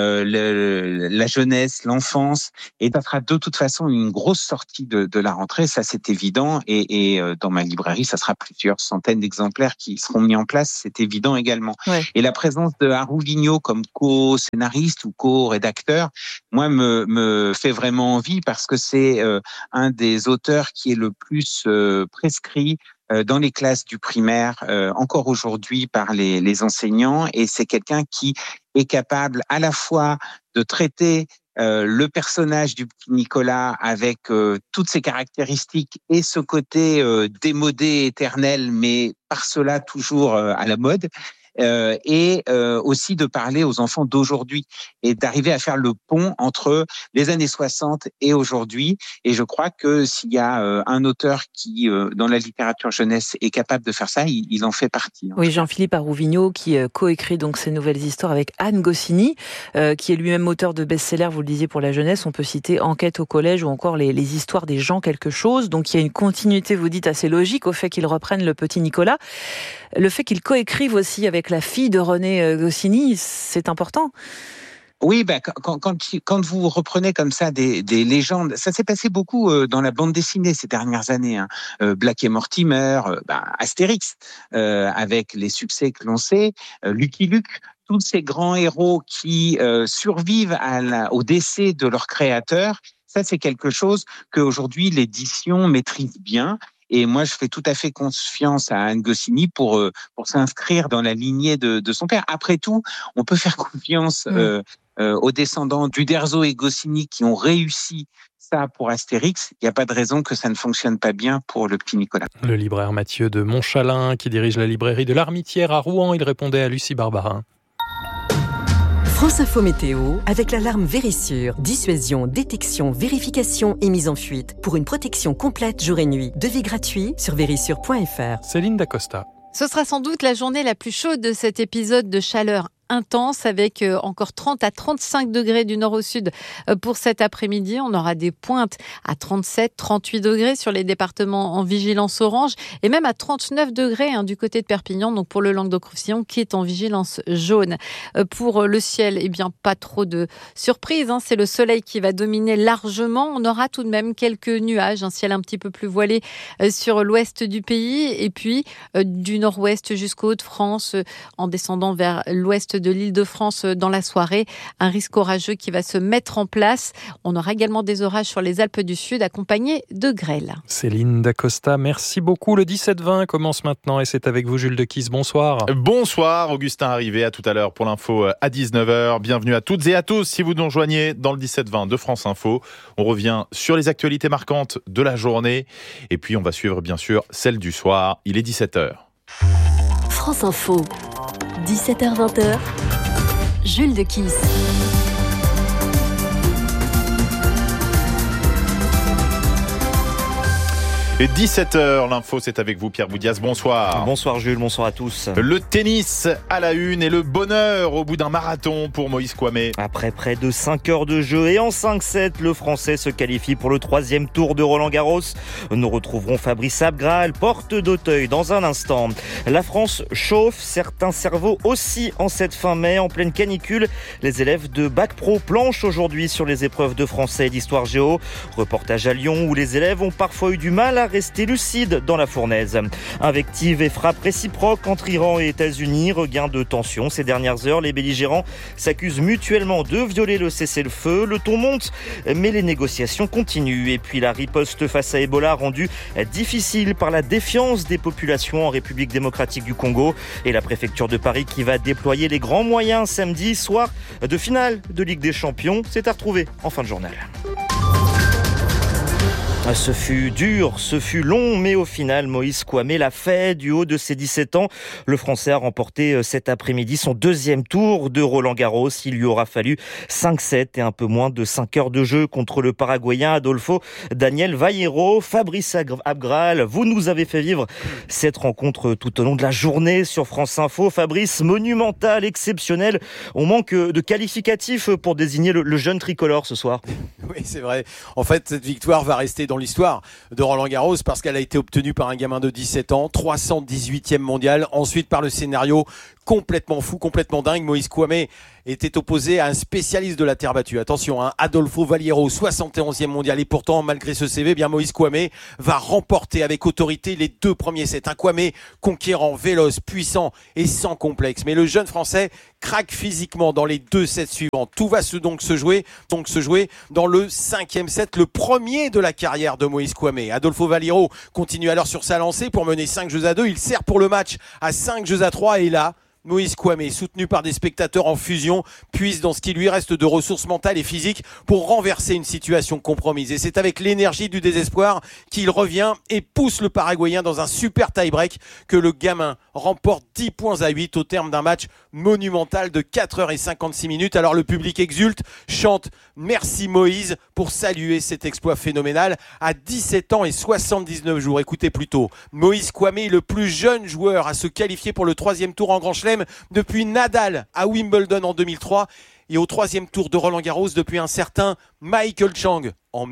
Speaker 16: la jeunesse, l'enfance. Et ça sera de toute façon une grosse sortie de la rentrée, ça c'est évident. Et dans ma librairie, ça sera plusieurs centaines d'exemplaires qui seront mis en place, c'est évident également. Ouais. Et la présence de Arouvigno comme co-scénariste ou co-rédacteur, moi, me fait vraiment envie parce que c'est un des auteurs qui est le plus prescrit dans les classes du primaire encore aujourd'hui par les enseignants, et c'est quelqu'un qui est capable à la fois de traiter le personnage du petit Nicolas avec toutes ses caractéristiques et ce côté démodé, éternel, mais par cela toujours à la mode. Et aussi de parler aux enfants d'aujourd'hui et d'arriver à faire le pont entre les années 60 et aujourd'hui. Et je crois que s'il y a un auteur qui, dans la littérature jeunesse, est capable de faire ça, il en fait partie.
Speaker 17: Oui, Jean-Philippe Arouvigno qui coécrit donc ces nouvelles histoires avec Anne Goscinny, qui est lui-même auteur de best-sellers, vous le disiez, pour la jeunesse. On peut citer Enquête au collège ou encore les histoires des gens quelque chose. Donc il y a une continuité, vous dites, assez logique au fait qu'il reprenne le petit Nicolas. Le fait qu'il coécrive aussi avec la fille de René Goscinny, c'est important.
Speaker 16: Oui, quand vous reprenez comme ça des légendes, ça s'est passé beaucoup dans la bande dessinée ces dernières années. Black et Mortimer, Astérix, avec les succès que l'on sait, Lucky Luke, tous ces grands héros qui survivent au décès de leur créateur. Ça, c'est quelque chose qu'aujourd'hui l'édition maîtrise bien. Et moi, je fais tout à fait confiance à Anne Goscinny pour s'inscrire dans la lignée de son père. Après tout, on peut faire confiance aux descendants d'Uderzo et Goscinny qui ont réussi ça pour Astérix. Il n'y a pas de raison que ça ne fonctionne pas bien pour le petit Nicolas.
Speaker 2: Le libraire Mathieu de Montchalin, qui dirige la librairie de l'Armitière à Rouen, il répondait à Lucie Barbarin.
Speaker 6: France Info Météo, avec l'alarme Vérissure. Dissuasion, détection, vérification et mise en fuite. Pour une protection complète jour et nuit. Devis gratuit sur vérissure.fr.
Speaker 2: Céline Dacosta.
Speaker 1: Ce sera sans doute la journée la plus chaude de cet épisode de chaleur intense, avec encore 30 à 35 degrés du nord au sud pour cet après-midi. On aura des pointes à 37, 38 degrés sur les départements en vigilance orange et même à 39 degrés du côté de Perpignan, donc pour le Languedoc-Roussillon qui est en vigilance jaune. Pour le ciel, pas trop de surprises. C'est le soleil qui va dominer largement. On aura tout de même quelques nuages, un ciel un petit peu plus voilé sur l'ouest du pays et puis du nord-ouest jusqu'au Hauts-de-France en descendant vers l'ouest de l'Île-de-France dans la soirée. Un risque orageux qui va se mettre en place. On aura également des orages sur les Alpes du Sud accompagnés de grêle.
Speaker 2: Céline Dacosta, merci beaucoup. Le 17-20 commence maintenant et c'est avec vous Jules Dequisse. Bonsoir.
Speaker 18: Bonsoir Augustin Arrivé, à tout à l'heure pour l'info à 19h. Bienvenue à toutes et à tous si vous nous rejoignez dans le 17-20 de France Info. On revient sur les actualités marquantes de la journée et puis on va suivre bien sûr celle du soir. Il est 17h.
Speaker 3: France Info, 17h-20h, Jules Dequisse.
Speaker 18: Et 17h, l'info, c'est avec vous, Pierre Boudias. Bonsoir.
Speaker 9: Bonsoir Jules, bonsoir à tous.
Speaker 18: Le tennis à la une et le bonheur au bout d'un marathon pour Moïse Kouamé.
Speaker 9: Après près de 5 heures de jeu et en 5-7, le Français se qualifie pour le 3e tour de Roland-Garros. Nous retrouverons Fabrice Abgral, porte d'Auteuil, dans un instant. La France chauffe, certains cerveaux aussi en cette fin mai, en pleine canicule. Les élèves de Bac Pro planchent aujourd'hui sur les épreuves de français et d'histoire géo. Reportage à Lyon où les élèves ont parfois eu du mal à rester lucide dans la fournaise. Invectives et frappes réciproques entre Iran et États-Unis, regain de tension ces dernières heures. Les belligérants s'accusent mutuellement de violer le cessez-le-feu. Le ton monte, mais les négociations continuent. Et puis la riposte face à Ebola rendue difficile par la défiance des populations en République démocratique du Congo et la préfecture de Paris qui va déployer les grands moyens samedi, soir de finale de Ligue des Champions. C'est à retrouver en fin de journal. Ce fut dur, ce fut long, mais au final, Moïse Kouamé l'a fait du haut de ses 17 ans. Le Français a remporté cet après-midi son deuxième tour de Roland-Garros. Il lui aura fallu 5-7 et un peu moins de 5 heures de jeu contre le Paraguayen Adolfo Daniel Vallejo. Fabrice Abgral, vous nous avez fait vivre cette rencontre tout au long de la journée sur France Info. Fabrice, monumental, exceptionnel. On manque de qualificatifs pour désigner le jeune tricolore ce soir.
Speaker 19: Oui, c'est vrai. En fait, cette victoire va rester dans l'histoire de Roland-Garros parce qu'elle a été obtenue par un gamin de 17 ans, 318e mondial. Ensuite, par le scénario complètement fou, complètement dingue, Moïse Kouamé était opposé à un spécialiste de la terre battue. Attention, Adolfo Vallejo, 71e mondial. Et pourtant, malgré ce CV, bien Moïse Kouamé va remporter avec autorité les 2 premiers sets. Un Kouamé conquérant, véloce, puissant et sans complexe. Mais le jeune Français craque physiquement dans les 2 sets suivants. Tout va donc se jouer dans le 5e set, le premier de la carrière de Moïse Kouamé. Adolfo Vallejo continue alors sur sa lancée pour mener 5-2. Il sert pour le match à 5-3 et là, Moïse Kouamé, soutenu par des spectateurs en fusion, puise dans ce qui lui reste de ressources mentales et physiques pour renverser une situation compromise. Et c'est avec l'énergie du désespoir qu'il revient et pousse le Paraguayen dans un super tie-break que le gamin remporte 10-8 au terme d'un match monumental de 4h56. Alors le public exulte, chante « Merci Moïse » pour saluer cet exploit phénoménal à 17 ans et 79 jours. Écoutez plutôt, Moïse Kouamé est le plus jeune joueur à se qualifier pour le 3e tour en Grand Chelem depuis Nadal à Wimbledon en 2003 et au 3e tour de Roland-Garros depuis un certain Michael Chang en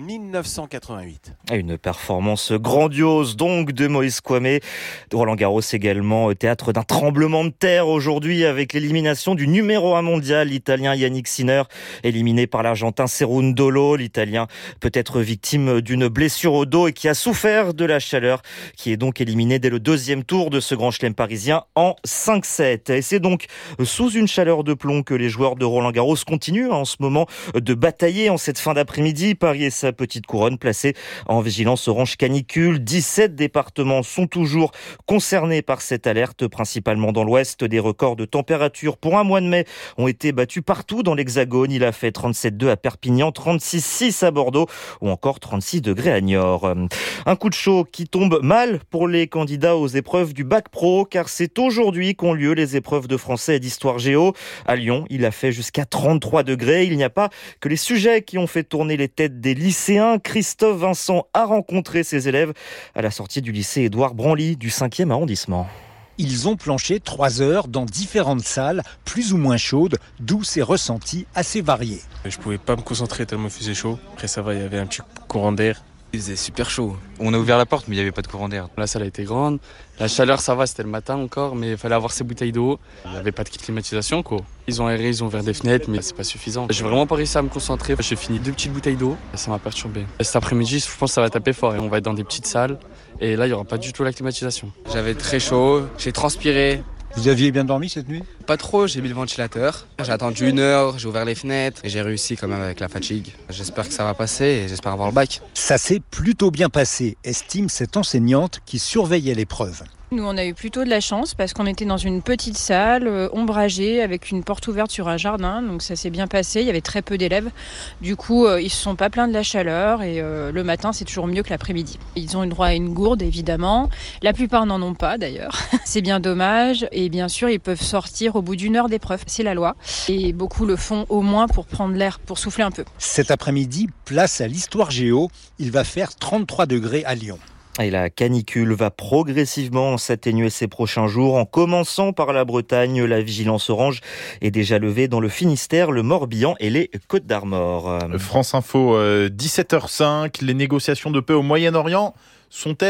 Speaker 19: 1988.
Speaker 9: Une performance grandiose donc de Moïse Kouamé. Roland-Garros également théâtre d'un tremblement de terre aujourd'hui avec l'élimination du numéro 1 mondial, l'Italien Yannick Sinner, éliminé par l'Argentin Cerundolo. L'Italien peut être victime d'une blessure au dos et qui a souffert de la chaleur, qui est donc éliminé dès le 2e tour de ce Grand Chelem parisien en 5-7. Et c'est donc sous une chaleur de plomb que les joueurs de Roland-Garros continuent en ce moment de batailler en cette fin d'après-midi. Paris et sa petite couronne placée en vigilance orange canicule. 17 départements sont toujours concernés par cette alerte, principalement dans l'ouest. Des records de température pour un mois de mai ont été battus partout dans l'Hexagone. Il a fait 37,2 à Perpignan, 36,6 à Bordeaux ou encore 36 degrés à Niort. Un coup de chaud qui tombe mal pour les candidats aux épreuves du bac pro, car c'est aujourd'hui qu'ont lieu les épreuves de français et d'histoire géo. À Lyon, il a fait jusqu'à 33 degrés. Il n'y a pas que les sujets qui ont fait tourner les têtes des lycéens. Christophe Vincent a rencontré ses élèves à la sortie du lycée Édouard Branly du 5e arrondissement.
Speaker 20: Ils ont planché 3 heures dans différentes salles, plus ou moins chaudes, d'où ces ressentis assez variés.
Speaker 21: Je pouvais pas me concentrer tellement il faisait chaud. Après ça va, il y avait un petit courant d'air.
Speaker 22: Il faisait super chaud. On a ouvert la porte mais il n'y avait pas de courant d'air.
Speaker 23: La salle a été grande. La chaleur ça va, c'était le matin encore, mais il fallait avoir ses bouteilles d'eau. Il n'y avait pas de climatisation quoi. Ils ont aéré, ils ont ouvert des fenêtres, mais c'est pas suffisant. J'ai vraiment pas réussi à me concentrer. J'ai fini 2 petites bouteilles d'eau, ça m'a perturbé. Cet après-midi, je pense que ça va taper fort et on va être dans des petites salles. Et là, il n'y aura pas du tout la climatisation.
Speaker 22: J'avais très chaud, j'ai transpiré.
Speaker 20: Vous aviez bien dormi cette nuit ?
Speaker 22: Pas trop, j'ai mis le ventilateur. J'ai attendu 1 heure, j'ai ouvert les fenêtres et j'ai réussi quand même avec la fatigue. J'espère que ça va passer et j'espère avoir le bac.
Speaker 20: Ça s'est plutôt bien passé, estime cette enseignante qui surveillait l'épreuve.
Speaker 24: Nous, on a eu plutôt de la chance parce qu'on était dans une petite salle ombragée avec une porte ouverte sur un jardin. Donc ça s'est bien passé, il y avait très peu d'élèves. Du coup, ils ne se sont pas plaints de la chaleur et le matin, c'est toujours mieux que l'après-midi. Ils ont eu droit à une gourde, évidemment. La plupart n'en ont pas, d'ailleurs. C'est bien dommage. Et bien sûr, ils peuvent sortir au bout d'1 heure d'épreuve. C'est la loi. Et beaucoup le font au moins pour prendre l'air, pour souffler un peu.
Speaker 20: Cet après-midi, place à l'histoire géo. Il va faire 33 degrés à Lyon.
Speaker 9: Et la canicule va progressivement s'atténuer ces prochains jours, en commençant par la Bretagne. La vigilance orange est déjà levée dans le Finistère, le Morbihan et les Côtes-d'Armor.
Speaker 18: France Info, 17h05, les négociations de paix au Moyen-Orient sont-elles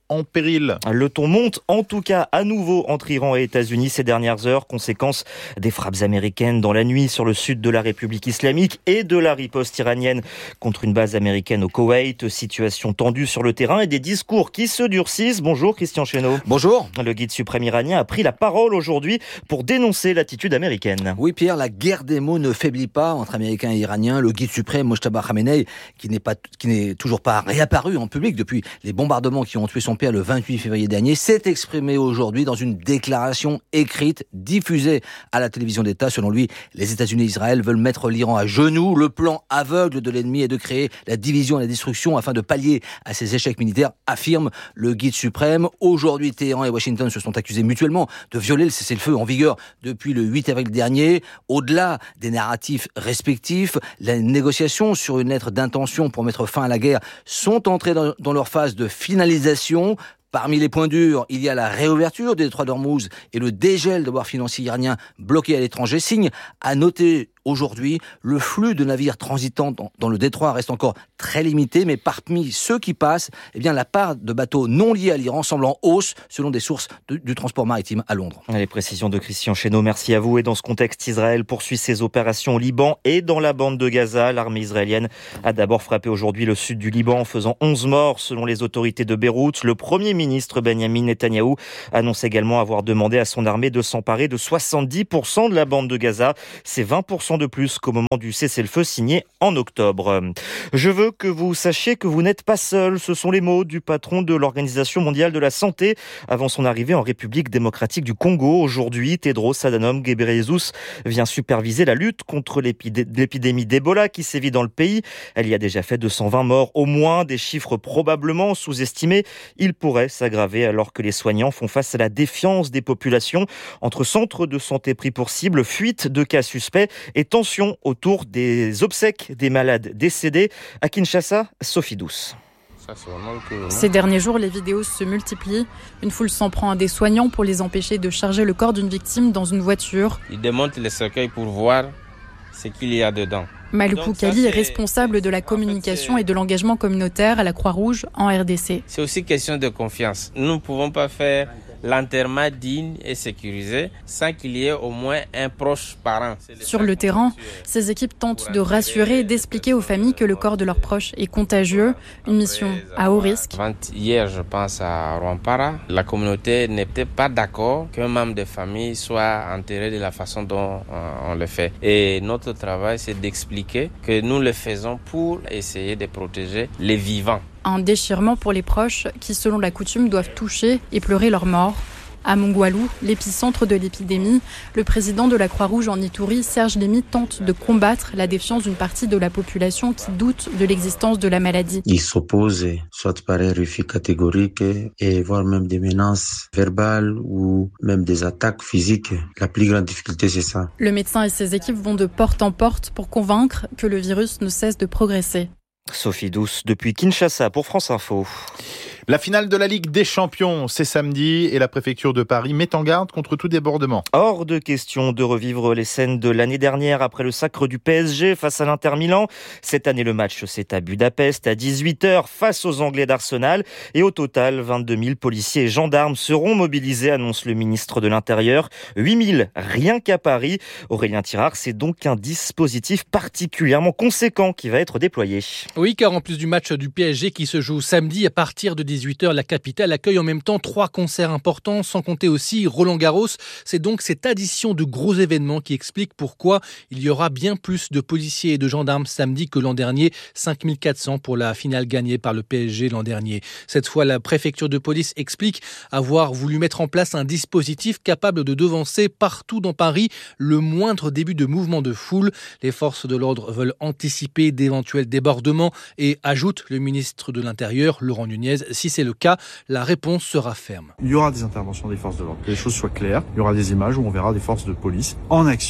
Speaker 18: en péril.
Speaker 9: Le ton monte en tout cas à nouveau entre Iran et États-Unis ces dernières heures, conséquence des frappes américaines dans la nuit sur le sud de la République islamique et de la riposte iranienne contre une base américaine au Koweït. Situation tendue sur le terrain et des discours qui se durcissent. Bonjour Christian Chesneau.
Speaker 4: Bonjour.
Speaker 9: Le guide suprême iranien a pris la parole aujourd'hui pour dénoncer l'attitude américaine.
Speaker 4: Oui Pierre, la guerre des mots ne faiblit pas entre Américains et Iraniens. Le guide suprême Mojtaba Khamenei, qui n'est toujours pas réapparu en public depuis les bombardements qui ont tué son père le 28 février dernier, s'est exprimé aujourd'hui dans une déclaration écrite diffusée à la télévision d'État. Selon lui, les États-Unis et Israël veulent mettre l'Iran à genoux. Le plan aveugle de l'ennemi est de créer la division et la destruction afin de pallier à ses échecs militaires, affirme le guide suprême. Aujourd'hui, Téhéran et Washington se sont accusés mutuellement de violer le cessez-le-feu en vigueur depuis le 8 avril dernier. Au-delà des narratifs respectifs, les négociations sur une lettre d'intention pour mettre fin à la guerre sont entrées dans leur phase de finalisation. Parmi les points durs, il y a la réouverture des détroits d'Ormuz et le dégel de voies financiers iraniens bloqués à l'étranger. Signe à noter aujourd'hui, le flux de navires transitant dans le détroit reste encore très limité, mais parmi ceux qui passent, la part de bateaux non liés à l'Iran semble en hausse, selon des sources du transport maritime à Londres.
Speaker 9: Les précisions de Christian Chesneau, merci à vous. Et dans ce contexte, Israël poursuit ses opérations au Liban et dans la bande de Gaza. L'armée israélienne a d'abord frappé aujourd'hui le sud du Liban en faisant 11 morts selon les autorités de Beyrouth. Le Premier ministre Benyamin Netanyahou annonce également avoir demandé à son armée de s'emparer de 70% de la bande de Gaza. C'est 20% de plus qu'au moment du cessez-le-feu signé en octobre. Je veux que vous sachiez que vous n'êtes pas seul. Ce sont les mots du patron de l'Organisation mondiale de la santé avant son arrivée en République démocratique du Congo. Aujourd'hui, Tedros Adhanom Ghebreyesus vient superviser la lutte contre l'épidémie d'Ebola qui sévit dans le pays. Elle y a déjà fait 220 morts au moins, des chiffres probablement sous-estimés. Il pourrait s'aggraver alors que les soignants font face à la défiance des populations entre centres de santé pris pour cible, fuite de cas suspects et tensions autour des obsèques des malades décédés. À Kinshasa, Sophie Douce.
Speaker 5: Ces derniers jours, les vidéos se multiplient. Une foule s'en prend à des soignants pour les empêcher de charger le corps d'une victime dans une voiture.
Speaker 7: Ils démontent les cercueils pour voir ce qu'il y a dedans.
Speaker 5: Malou Kali est responsable de la communication et de l'engagement communautaire à la Croix-Rouge en RDC.
Speaker 7: C'est aussi question de confiance. Nous ne pouvons pas faire l'enterrement digne et sécurisé sans qu'il y ait au moins un proche parent.
Speaker 5: Sur le terrain, ces équipes tentent de rassurer et d'expliquer aux familles que le corps de leurs proches est contagieux, une mission à haut risque.
Speaker 7: Hier, je pense à Rwampara, la communauté n'était pas d'accord qu'un membre de famille soit enterré de la façon dont on le fait. Et notre travail, c'est d'expliquer que nous le faisons pour essayer de protéger les vivants.
Speaker 5: Un déchirement pour les proches qui, selon la coutume, doivent toucher et pleurer leur mort. À Mongwalou, l'épicentre de l'épidémie, le président de la Croix-Rouge en Ituri, Serge Lémy, tente de combattre la défiance d'une partie de la population qui doute de l'existence de la maladie.
Speaker 8: Ils s'opposent, soit par un refus catégorique, et voire même des menaces verbales ou même des attaques physiques. La plus grande difficulté, c'est ça.
Speaker 5: Le médecin et ses équipes vont de porte en porte pour convaincre que le virus ne cesse de progresser.
Speaker 9: Sophie Douce depuis Kinshasa pour France Info.
Speaker 18: La finale de la Ligue des Champions, c'est samedi et la préfecture de Paris met en garde contre tout débordement.
Speaker 9: Hors de question de revivre les scènes de l'année dernière après le sacre du PSG face à l'Inter Milan. Cette année, le match, c'est à Budapest à 18h face aux Anglais d'Arsenal. Et au total, 22 000 policiers et gendarmes seront mobilisés, annonce le ministre de l'Intérieur. 8 000 rien qu'à Paris. Aurélien Tirard, c'est donc un dispositif particulièrement conséquent qui va être déployé.
Speaker 2: Oui, car en plus du match du PSG qui se joue samedi à partir de 18h, la capitale accueille en même temps 3 concerts importants, sans compter aussi Roland-Garros. C'est donc cette addition de gros événements qui explique pourquoi il y aura bien plus de policiers et de gendarmes samedi que l'an dernier, 5400 pour la finale gagnée par le PSG l'an dernier. Cette fois, la préfecture de police explique avoir voulu mettre en place un dispositif capable de devancer partout dans Paris le moindre début de mouvement de foule. Les forces de l'ordre veulent anticiper d'éventuels débordements et ajoute le ministre de l'Intérieur, Laurent Nunez, si c'est le cas, la réponse sera ferme.
Speaker 25: Il y aura des interventions des forces de l'ordre, que les choses soient claires. Il y aura des images où on verra des forces de police en action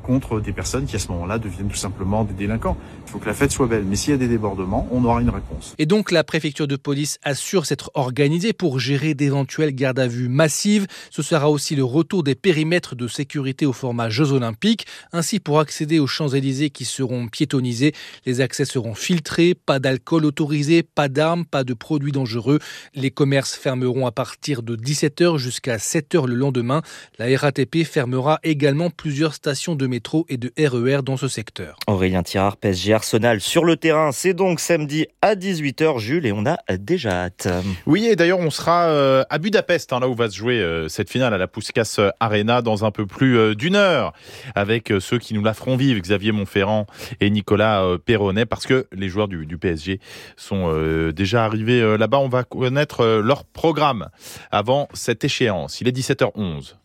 Speaker 10: contre des personnes qui à ce moment-là deviennent tout simplement des délinquants. Il faut que la fête soit belle. Mais s'il y a des débordements, on aura une réponse.
Speaker 11: Et donc la préfecture de police assure s'être organisée pour gérer d'éventuelles gardes à vue massives. Ce sera aussi le retour des périmètres de sécurité au format Jeux Olympiques. Ainsi, pour accéder aux Champs-Élysées qui seront piétonnisés, les accès seront filtrés, pas d'alcool autorisé, pas d'armes, pas de produits dangereux. Les commerces fermeront à partir de 17h jusqu'à 7h le lendemain. La RATP fermera également plusieurs stations de métro et de RER dans ce secteur.
Speaker 9: Aurélien Tirard, PSG Arsenal sur le terrain. C'est donc samedi à 18h, Jules, et on a déjà hâte.
Speaker 18: Oui, et d'ailleurs, on sera à Budapest, là où va se jouer cette finale à la Puskás Arena dans un peu plus d'une heure, avec ceux qui nous la feront vivre, Xavier Monferrand et Nicolas Perronnet, parce que les joueurs du PSG sont déjà arrivés là-bas. On va connaître leur programme avant cette échéance. Il est 17h11.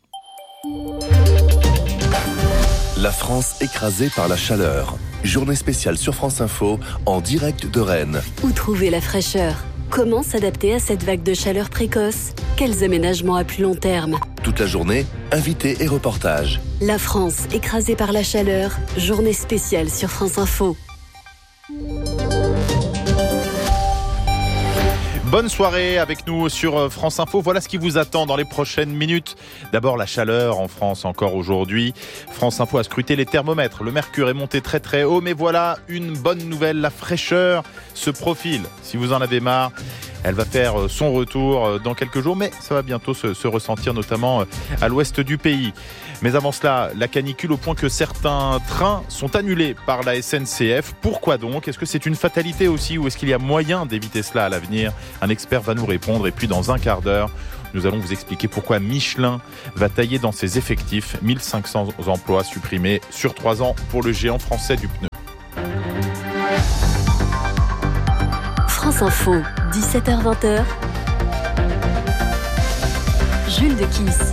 Speaker 14: La France écrasée par la chaleur. Journée spéciale sur France Info, en direct de Rennes.
Speaker 3: Où trouver la fraîcheur ? Comment s'adapter à cette vague de chaleur précoce ? Quels aménagements à plus long terme ?
Speaker 14: Toute la journée, invités et reportages.
Speaker 3: La France écrasée par la chaleur. Journée spéciale sur France Info.
Speaker 18: Bonne soirée avec nous sur France Info. Voilà ce qui vous attend dans les prochaines minutes. D'abord, la chaleur en France encore aujourd'hui. France Info a scruté les thermomètres. Le mercure est monté très très haut, mais voilà une bonne nouvelle. La fraîcheur se profile. Si vous en avez marre, elle va faire son retour dans quelques jours, mais ça va bientôt se ressentir, notamment à l'ouest du pays. Mais avant cela, la canicule au point que certains trains sont annulés par la SNCF. Pourquoi donc ? Est-ce que c'est une fatalité aussi ou est-ce qu'il y a moyen d'éviter cela à l'avenir ? Un expert va nous répondre et puis dans un quart d'heure, nous allons vous expliquer pourquoi Michelin va tailler dans ses effectifs 1500 emplois supprimés sur 3 ans pour le géant français du pneu.
Speaker 3: France Info, 17h-20h. Jules de Kiss.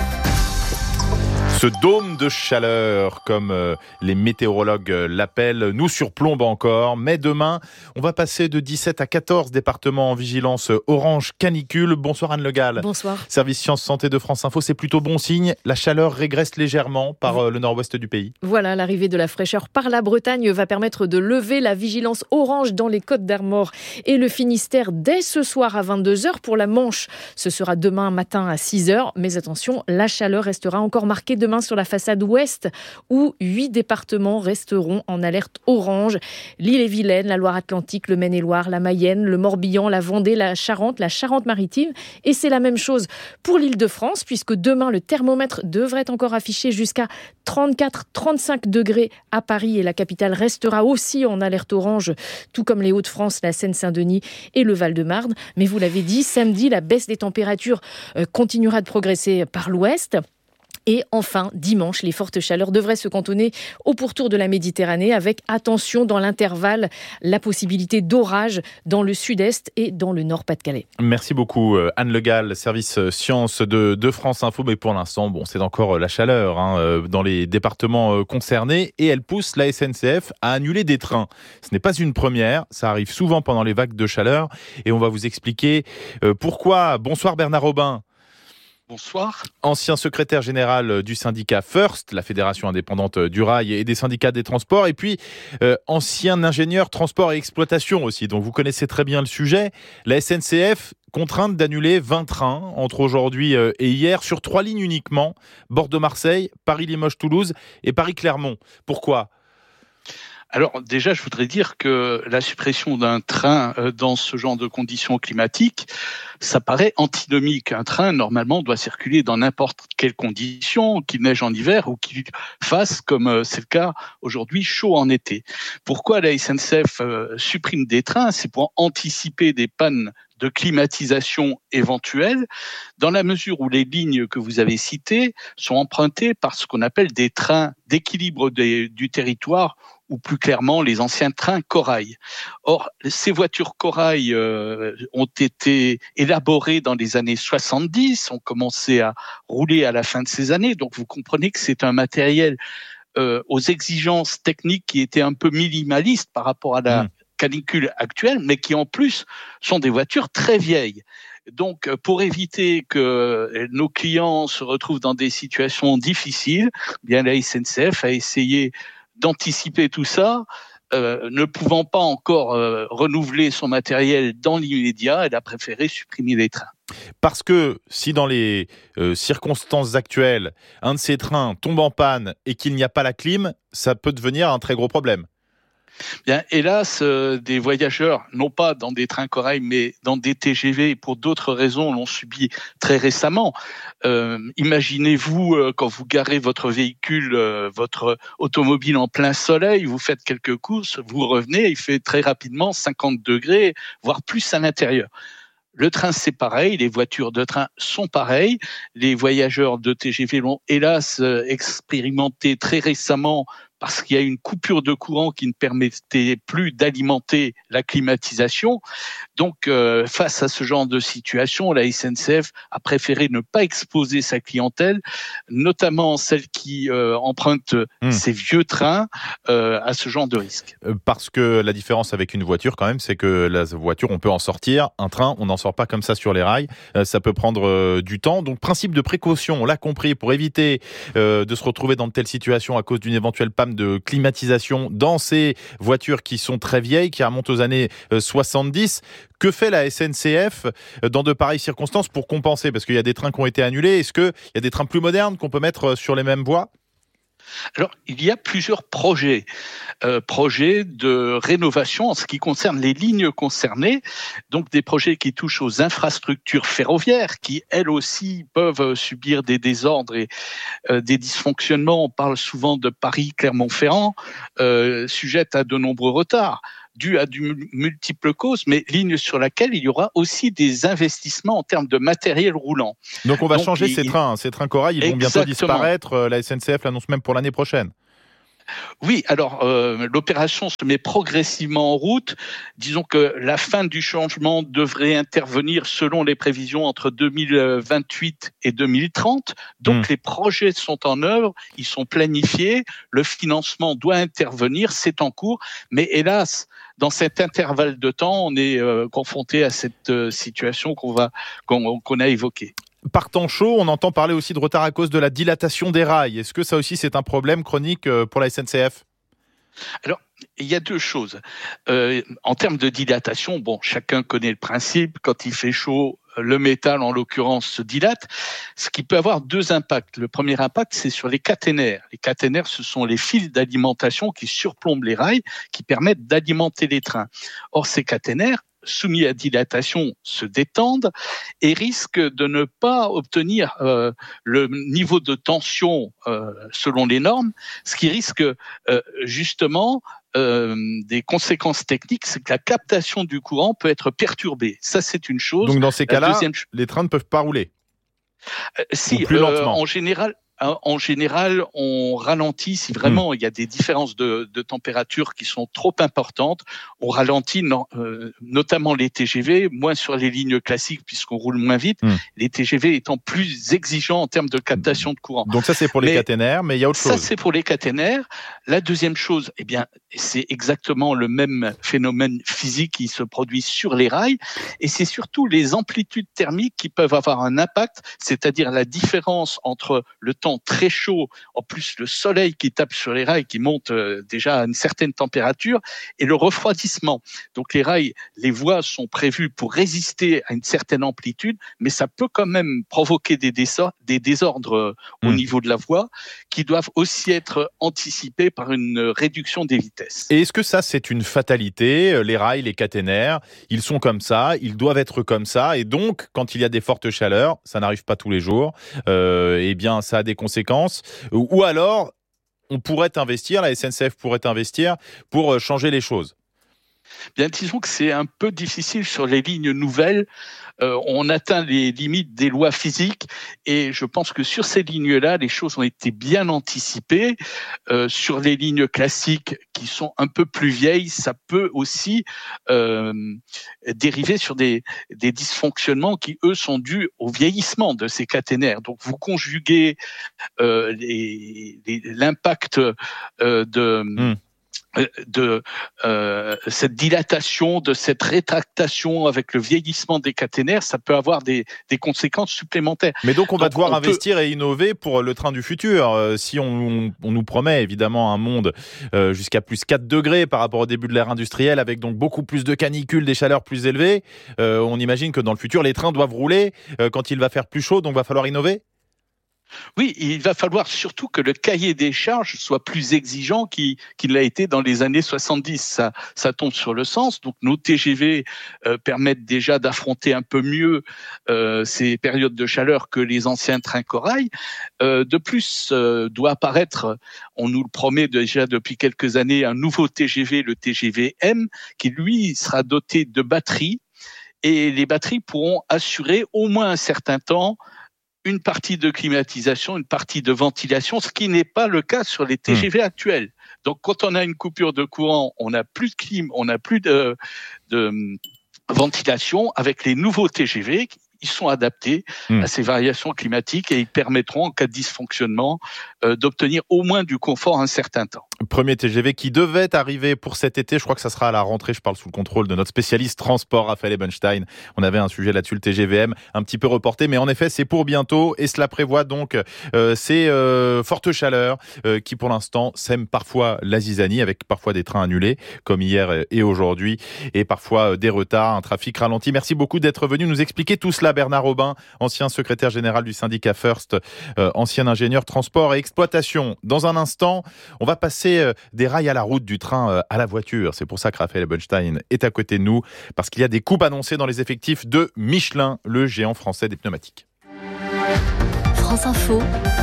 Speaker 18: Ce dôme de chaleur, comme les météorologues l'appellent, nous surplombe encore. Mais demain, on va passer de 17 à 14 départements en vigilance orange canicule. Bonsoir Anne Le Gall.
Speaker 15: Bonsoir.
Speaker 18: Service Sciences Santé de France Info, c'est plutôt bon signe. La chaleur régresse légèrement par le nord-ouest du pays.
Speaker 15: Voilà, l'arrivée de la fraîcheur par la Bretagne va permettre de lever la vigilance orange dans les Côtes-d'Armor et le Finistère dès ce soir à 22h pour la Manche. Ce sera demain matin à 6h. Mais attention, la chaleur restera encore marquée demain sur la façade ouest où 8 départements resteront en alerte orange. L'Ille-et-Vilaine, la Loire-Atlantique, le Maine-et-Loire, la Mayenne, le Morbihan, la Vendée, la Charente-Maritime. Et c'est la même chose pour l'Île-de-France puisque demain le thermomètre devrait encore afficher jusqu'à 34-35 degrés à Paris et la capitale restera aussi en alerte orange, tout comme les Hauts-de-France, la Seine-Saint-Denis et le Val-de-Marne. Mais vous l'avez dit, samedi, la baisse des températures continuera de progresser par l'ouest. Et enfin, dimanche, les fortes chaleurs devraient se cantonner au pourtour de la Méditerranée avec, attention, dans l'intervalle, la possibilité d'orage dans le sud-est et dans le nord-Pas-de-Calais.
Speaker 18: Merci beaucoup Anne Le Gall, service sciences de France Info. Mais pour l'instant, c'est encore la chaleur dans les départements concernés et elle pousse la SNCF à annuler des trains. Ce n'est pas une première, ça arrive souvent pendant les vagues de chaleur et on va vous expliquer pourquoi. Bonsoir Bernard Robin.
Speaker 25: Bonsoir.
Speaker 18: Ancien secrétaire général du syndicat First, la fédération indépendante du rail et des syndicats des transports, et puis ancien ingénieur transport et exploitation aussi, donc vous connaissez très bien le sujet. La SNCF contrainte d'annuler 20 trains entre aujourd'hui et hier sur 3 lignes uniquement, Bordeaux-Marseille, Paris-Limoges-Toulouse et Paris-Clermont. Pourquoi ?
Speaker 25: Alors déjà, je voudrais dire que la suppression d'un train dans ce genre de conditions climatiques, ça paraît antinomique. Un train, normalement, doit circuler dans n'importe quelles conditions, qu'il neige en hiver ou qu'il fasse, comme c'est le cas aujourd'hui, chaud en été. Pourquoi la SNCF supprime des trains ? C'est pour anticiper des pannes de climatisation éventuelle, dans la mesure où les lignes que vous avez citées sont empruntées par ce qu'on appelle des trains d'équilibre du territoire, ou plus clairement les anciens trains corail. Or, ces voitures corail ont été élaborées dans les années 70, ont commencé à rouler à la fin de ces années, donc vous comprenez que c'est un matériel aux exigences techniques qui étaient un peu minimalistes par rapport à la canicule actuelle, mais qui en plus sont des voitures très vieilles. Donc, pour éviter que nos clients se retrouvent dans des situations difficiles, bien la SNCF a essayé d'anticiper tout ça. Ne pouvant pas encore renouveler son matériel dans l'immédiat, elle a préféré supprimer les trains.
Speaker 18: Parce que si dans les circonstances actuelles, un de ces trains tombe en panne et qu'il n'y a pas la clim, ça peut devenir un très gros problème.
Speaker 25: Bien, hélas, des voyageurs, non pas dans des trains corail, mais dans des TGV, pour d'autres raisons, l'ont subi très récemment. Imaginez-vous, quand vous garez votre véhicule, votre automobile en plein soleil, vous faites quelques courses, vous revenez, il fait très rapidement 50 degrés, voire plus à l'intérieur. Le train, c'est pareil, les voitures de train sont pareilles. Les voyageurs de TGV l'ont hélas expérimenté très récemment parce qu'il y a une coupure de courant qui ne permettait plus d'alimenter la climatisation. Donc, face à ce genre de situation, la SNCF a préféré ne pas exposer sa clientèle, notamment celle qui emprunte ces vieux trains, à ce genre de risque.
Speaker 18: Parce que la différence avec une voiture, quand même, c'est que la voiture, on peut en sortir. Un train, on n'en sort pas comme ça sur les rails. Ça peut prendre du temps. Donc, principe de précaution, on l'a compris, pour éviter de se retrouver dans de telles situations à cause d'une éventuelle panne de climatisation dans ces voitures qui sont très vieilles, qui remontent aux années 70. Que fait la SNCF dans de pareilles circonstances pour compenser ? Parce qu'il y a des trains qui ont été annulés. Est-ce qu'il y a des trains plus modernes qu'on peut mettre sur les mêmes voies ?
Speaker 25: Alors, il y a plusieurs projets de rénovation en ce qui concerne les lignes concernées, donc des projets qui touchent aux infrastructures ferroviaires, qui elles aussi peuvent subir des désordres et des dysfonctionnements. On parle souvent de Paris-Clermont-Ferrand, sujette à de nombreux retards, dû à de multiples causes, mais ligne sur laquelle il y aura aussi des investissements en termes de matériel roulant.
Speaker 18: Donc on va changer ces trains corail, ils vont bientôt disparaître, la SNCF l'annonce même pour l'année prochaine.
Speaker 25: Oui, alors l'opération se met progressivement en route. Disons que la fin du changement devrait intervenir selon les prévisions entre 2028 et 2030. Donc les projets sont en œuvre, ils sont planifiés, le financement doit intervenir, c'est en cours. Mais hélas, dans cet intervalle de temps, on est confronté à cette situation qu'on a évoquée.
Speaker 18: Par temps chaud, on entend parler aussi de retard à cause de la dilatation des rails. Est-ce que ça aussi c'est un problème chronique pour la SNCF ?
Speaker 25: Alors, il y a deux choses. En termes de dilatation, chacun connaît le principe. Quand il fait chaud, le métal, en l'occurrence, se dilate, ce qui peut avoir deux impacts. Le premier impact, c'est sur les caténaires. Les caténaires, ce sont les fils d'alimentation qui surplombent les rails, qui permettent d'alimenter les trains. Or, ces caténaires, soumis à dilatation, se détendent et risquent de ne pas obtenir le niveau de tension selon les normes, ce qui risque justement des conséquences techniques, c'est que la captation du courant peut être perturbée. Ça, c'est une chose.
Speaker 18: Donc dans ces cas-là, les trains ne peuvent pas rouler
Speaker 25: si,
Speaker 18: plus lentement.
Speaker 25: En général, on ralentit si vraiment il y a des différences de température qui sont trop importantes. On ralentit notamment les TGV, moins sur les lignes classiques puisqu'on roule moins vite. Les TGV étant plus exigeants en termes de captation de courant.
Speaker 18: Donc ça, c'est pour les caténaires, mais il y a autre chose.
Speaker 25: Ça, c'est pour les caténaires. La deuxième chose, c'est exactement le même phénomène physique qui se produit sur les rails. Et c'est surtout les amplitudes thermiques qui peuvent avoir un impact, c'est-à-dire la différence entre le temps très chaud, en plus le soleil qui tape sur les rails, qui monte déjà à une certaine température, et le refroidissement. Donc les rails, les voies sont prévues pour résister à une certaine amplitude, mais ça peut quand même provoquer des désordres au niveau de la voie, qui doivent aussi être anticipés par une réduction des vitesses.
Speaker 18: Et est-ce que ça, c'est une fatalité ? Les rails, les caténaires, ils sont comme ça, ils doivent être comme ça, et donc, quand il y a des fortes chaleurs, ça n'arrive pas tous les jours, ça a des conséquences, ou alors on pourrait investir, la SNCF pourrait investir pour changer les choses.
Speaker 25: Bien, disons que c'est un peu difficile sur les lignes nouvelles. On atteint les limites des lois physiques et je pense que sur ces lignes-là, les choses ont été bien anticipées. Sur les lignes classiques qui sont un peu plus vieilles, ça peut aussi dériver sur des dysfonctionnements qui, eux, sont dus au vieillissement de ces caténaires. Donc, vous conjuguez l'impact de cette dilatation, de cette rétractation avec le vieillissement des caténaires, ça peut avoir des conséquences supplémentaires.
Speaker 18: Mais donc on va devoir investir et innover pour le train du futur. Si on nous promet évidemment un monde jusqu'à plus 4 degrés par rapport au début de l'ère industrielle, avec donc beaucoup plus de canicules, des chaleurs plus élevées, on imagine que dans le futur, les trains doivent rouler quand il va faire plus chaud, donc va falloir innover.
Speaker 25: Oui, il va falloir surtout que le cahier des charges soit plus exigeant qu'il l'a été dans les années 70. Ça tombe sur le sens. Donc nos TGV permettent déjà d'affronter un peu mieux ces périodes de chaleur que les anciens trains corail. De plus, doit apparaître, on nous le promet déjà depuis quelques années, un nouveau TGV, le TGV M, qui lui sera doté de batteries. Et les batteries pourront assurer au moins un certain temps une partie de climatisation, une partie de ventilation, ce qui n'est pas le cas sur les TGV actuels. Donc, quand on a une coupure de courant, on n'a plus de clim, on n'a plus de ventilation. Avec les nouveaux TGV, ils sont adaptés à ces variations climatiques et ils permettront, en cas de dysfonctionnement, d'obtenir au moins du confort un certain temps.
Speaker 18: Premier TGV qui devait arriver pour cet été, je crois que ça sera à la rentrée, je parle sous le contrôle de notre spécialiste transport, Raphaël Ebenstein. On avait un sujet là-dessus, le TGVM, un petit peu reporté, mais en effet c'est pour bientôt et cela prévoit donc ces fortes chaleurs qui pour l'instant sèment parfois la zizanie, avec parfois des trains annulés comme hier et aujourd'hui, et parfois des retards, un trafic ralenti. Merci beaucoup d'être venu nous expliquer tout cela. Bernard Robin, ancien secrétaire général du syndicat First, ancien ingénieur transport et exploitation. Dans un instant, on va passer des rails à la route, du train à la voiture. C'est pour ça que Raphaël Ebenstein est à côté de nous, parce qu'il y a des coupes annoncées dans les effectifs de Michelin, le géant français des pneumatiques.
Speaker 3: France Info,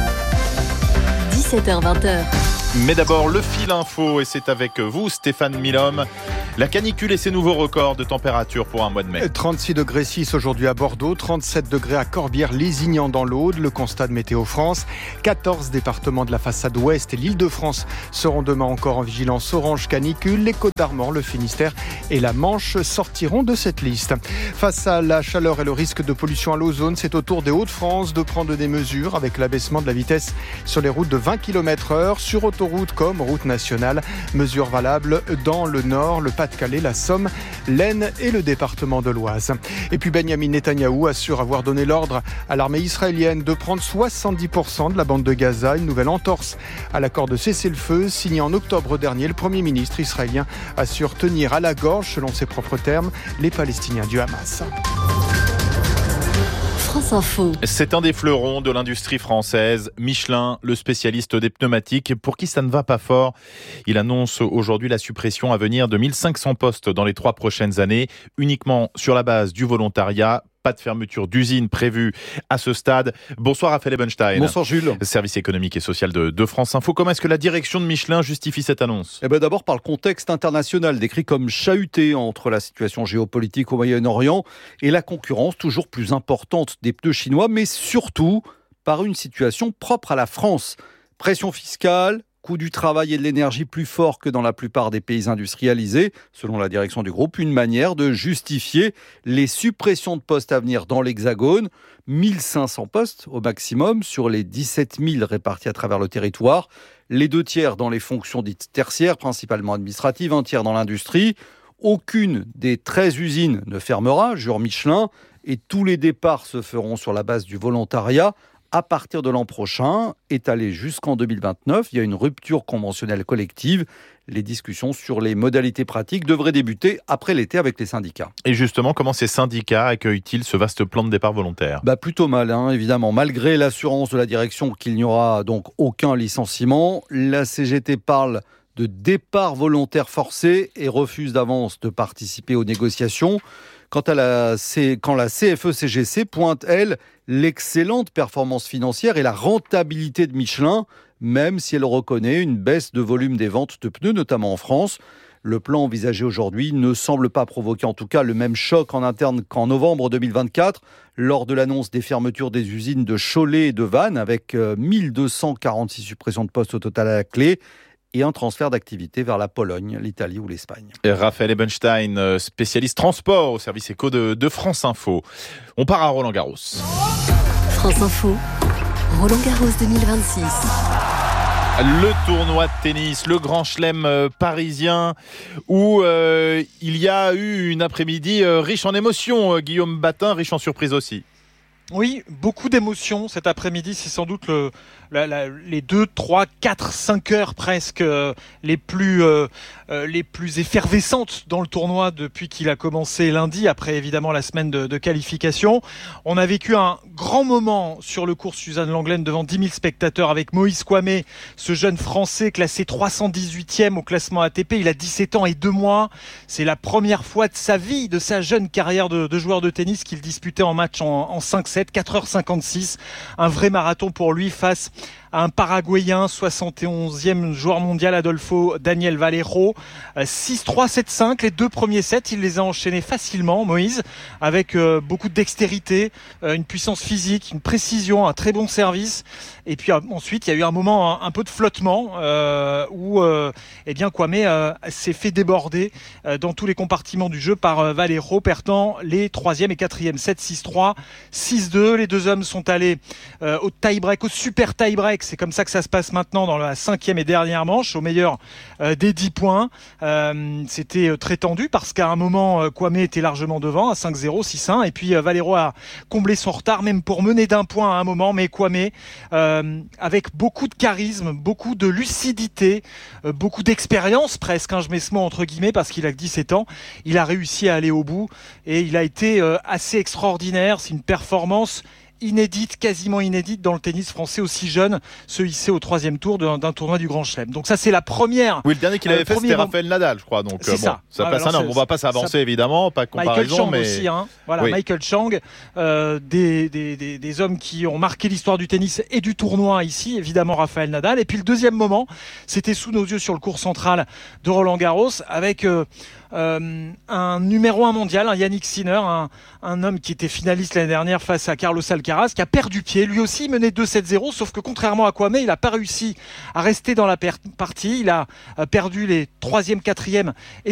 Speaker 3: 17h-20h.
Speaker 18: Mais d'abord, le fil info, et c'est avec vous, Stéphane Milhomme. La canicule et ses nouveaux records de température pour un mois de mai.
Speaker 6: 36 degrés 6 aujourd'hui à Bordeaux, 37 degrés à Corbière-Lézignan dans l'Aude. Le constat de Météo France. 14 départements de la façade ouest et l'Île-de-France seront demain encore en vigilance orange canicule. Les Côtes-d'Armor, le Finistère et la Manche sortiront de cette liste. Face à la chaleur et le risque de pollution à l'ozone, c'est au tour des Hauts-de-France de prendre des mesures avec l'abaissement de la vitesse sur les routes de 20 km/h, sur autoroute comme route nationale. Mesures valables dans le Nord, le Pas-de-Calais, la Somme, l'Aisne et le département de l'Oise. Et puis Benyamin Netanyahou assure avoir donné l'ordre à l'armée israélienne de prendre 70% de la bande de Gaza, une nouvelle entorse à l'accord de cessez-le-feu signé en octobre dernier. Le Premier ministre israélien assure tenir à la gorge, selon ses propres termes, les Palestiniens du Hamas.
Speaker 3: France Info.
Speaker 18: C'est un des fleurons de l'industrie française, Michelin, le spécialiste des pneumatiques, pour qui ça ne va pas fort. Il annonce aujourd'hui la suppression à venir de 1500 postes dans les 3 prochaines années, uniquement sur la base du volontariat. Pas de fermeture d'usine prévue à ce stade. Bonsoir Raphaël Ebenstein.
Speaker 12: Bonsoir Jules.
Speaker 18: Service économique et social de France Info. Comment est-ce que la direction de Michelin justifie cette annonce ?
Speaker 12: D'abord par le contexte international, décrit comme chahuté entre la situation géopolitique au Moyen-Orient et la concurrence toujours plus importante des pneus chinois, mais surtout par une situation propre à la France. Pression fiscale, coût du travail et de l'énergie plus fort que dans la plupart des pays industrialisés, selon la direction du groupe, une manière de justifier les suppressions de postes à venir dans l'Hexagone. 1500 postes au maximum sur les 17 000 répartis à travers le territoire. Les 2 tiers dans les fonctions dites tertiaires, principalement administratives, 1 tiers dans l'industrie. Aucune des 13 usines ne fermera, jure Michelin, et tous les départs se feront sur la base du volontariat. À partir de l'an prochain, étalé jusqu'en 2029, il y a une rupture conventionnelle collective. Les discussions sur les modalités pratiques devraient débuter après l'été avec les syndicats.
Speaker 18: Et justement, comment ces syndicats accueillent-ils ce vaste plan de départ volontaire ?
Speaker 12: Plutôt mal, évidemment. Malgré l'assurance de la direction qu'il n'y aura donc aucun licenciement, la CGT parle de départ volontaire forcé et refuse d'avance de participer aux négociations. Quand la CFE-CGC pointe, elle, l'excellente performance financière et la rentabilité de Michelin, même si elle reconnaît une baisse de volume des ventes de pneus, notamment en France. Le plan envisagé aujourd'hui ne semble pas provoquer en tout cas le même choc en interne qu'en novembre 2024, lors de l'annonce des fermetures des usines de Cholet et de Vannes, avec 1246 suppressions de postes au total à la clé, et un transfert d'activité vers la Pologne, l'Italie ou l'Espagne.
Speaker 18: Raphaël Ebenstein, spécialiste transport au service éco de France Info. On part à Roland-Garros.
Speaker 3: France Info, Roland-Garros 2026.
Speaker 18: Le tournoi de tennis, le Grand Chelem parisien, où il y a eu une après-midi riche en émotions, Guillaume Batin, riche en surprises aussi.
Speaker 1: Oui, beaucoup d'émotions cet après-midi. C'est sans doute les 2, 3, 4, 5 heures presque les plus effervescentes dans le tournoi depuis qu'il a commencé lundi, après évidemment la semaine de qualification. On a vécu un grand moment sur le cours Suzanne Lenglen devant 10 000 spectateurs avec Moïse Kwame, ce jeune Français classé 318e au classement ATP. Il a 17 ans et 2 mois. C'est la première fois de sa vie, de sa jeune carrière de joueur de tennis qu'il disputait en match en 5-7, 4h56. Un vrai marathon pour lui face à un Paraguayen, 71e joueur mondial, Adolfo Daniel Valero. 6-3, 7-5, les 2 premiers sets, il les a enchaînés facilement, Moïse, avec beaucoup de dextérité, une puissance physique, une précision, un très bon service. Et puis ensuite, il y a eu un moment un peu de flottement où Kwame s'est fait déborder dans tous les compartiments du jeu par Valero, perdant les 3e et 4e sets, 6-3, 6-2. Les deux hommes sont allés au tie-break, au super tie-break. C'est comme ça que ça se passe maintenant dans la 5e et dernière manche, au meilleur des 10 points. C'était très tendu parce qu'à un moment, Kwame était largement devant, à 5-0, 6-1. Et puis Valero a comblé son retard, même pour mener d'1 point à un moment. Mais Kwame, avec beaucoup de charisme, beaucoup de lucidité, beaucoup d'expérience presque, je mets ce mot entre guillemets parce qu'il a que 17 ans, il a réussi à aller au bout et il a été assez extraordinaire. C'est une performance inédite, quasiment inédite dans le tennis français, aussi jeune, se hisser au 3e tour d'un tournoi du Grand Chelem. Donc ça, c'est la première.
Speaker 18: Oui, le dernier qu'il avait fait, c'était Rafael Nadal, je crois. Donc
Speaker 1: c'est ça.
Speaker 18: Ça passe on va pas s'avancer évidemment, pas de comparaison.
Speaker 1: Michael Chang
Speaker 18: mais
Speaker 1: aussi, Voilà, oui. Michael Chang, des hommes qui ont marqué l'histoire du tennis et du tournoi ici, évidemment Rafael Nadal. Et puis le deuxième moment, c'était sous nos yeux sur le court central de Roland-Garros avec un numéro 1 mondial, un Yannick Sinner, un homme qui était finaliste l'année dernière face à Carlos Alcaraz, qui a perdu pied. Lui aussi menait 2-7-0, sauf que contrairement à Kwame, il n'a pas réussi à rester dans la partie. Il a perdu les 3e, 4e et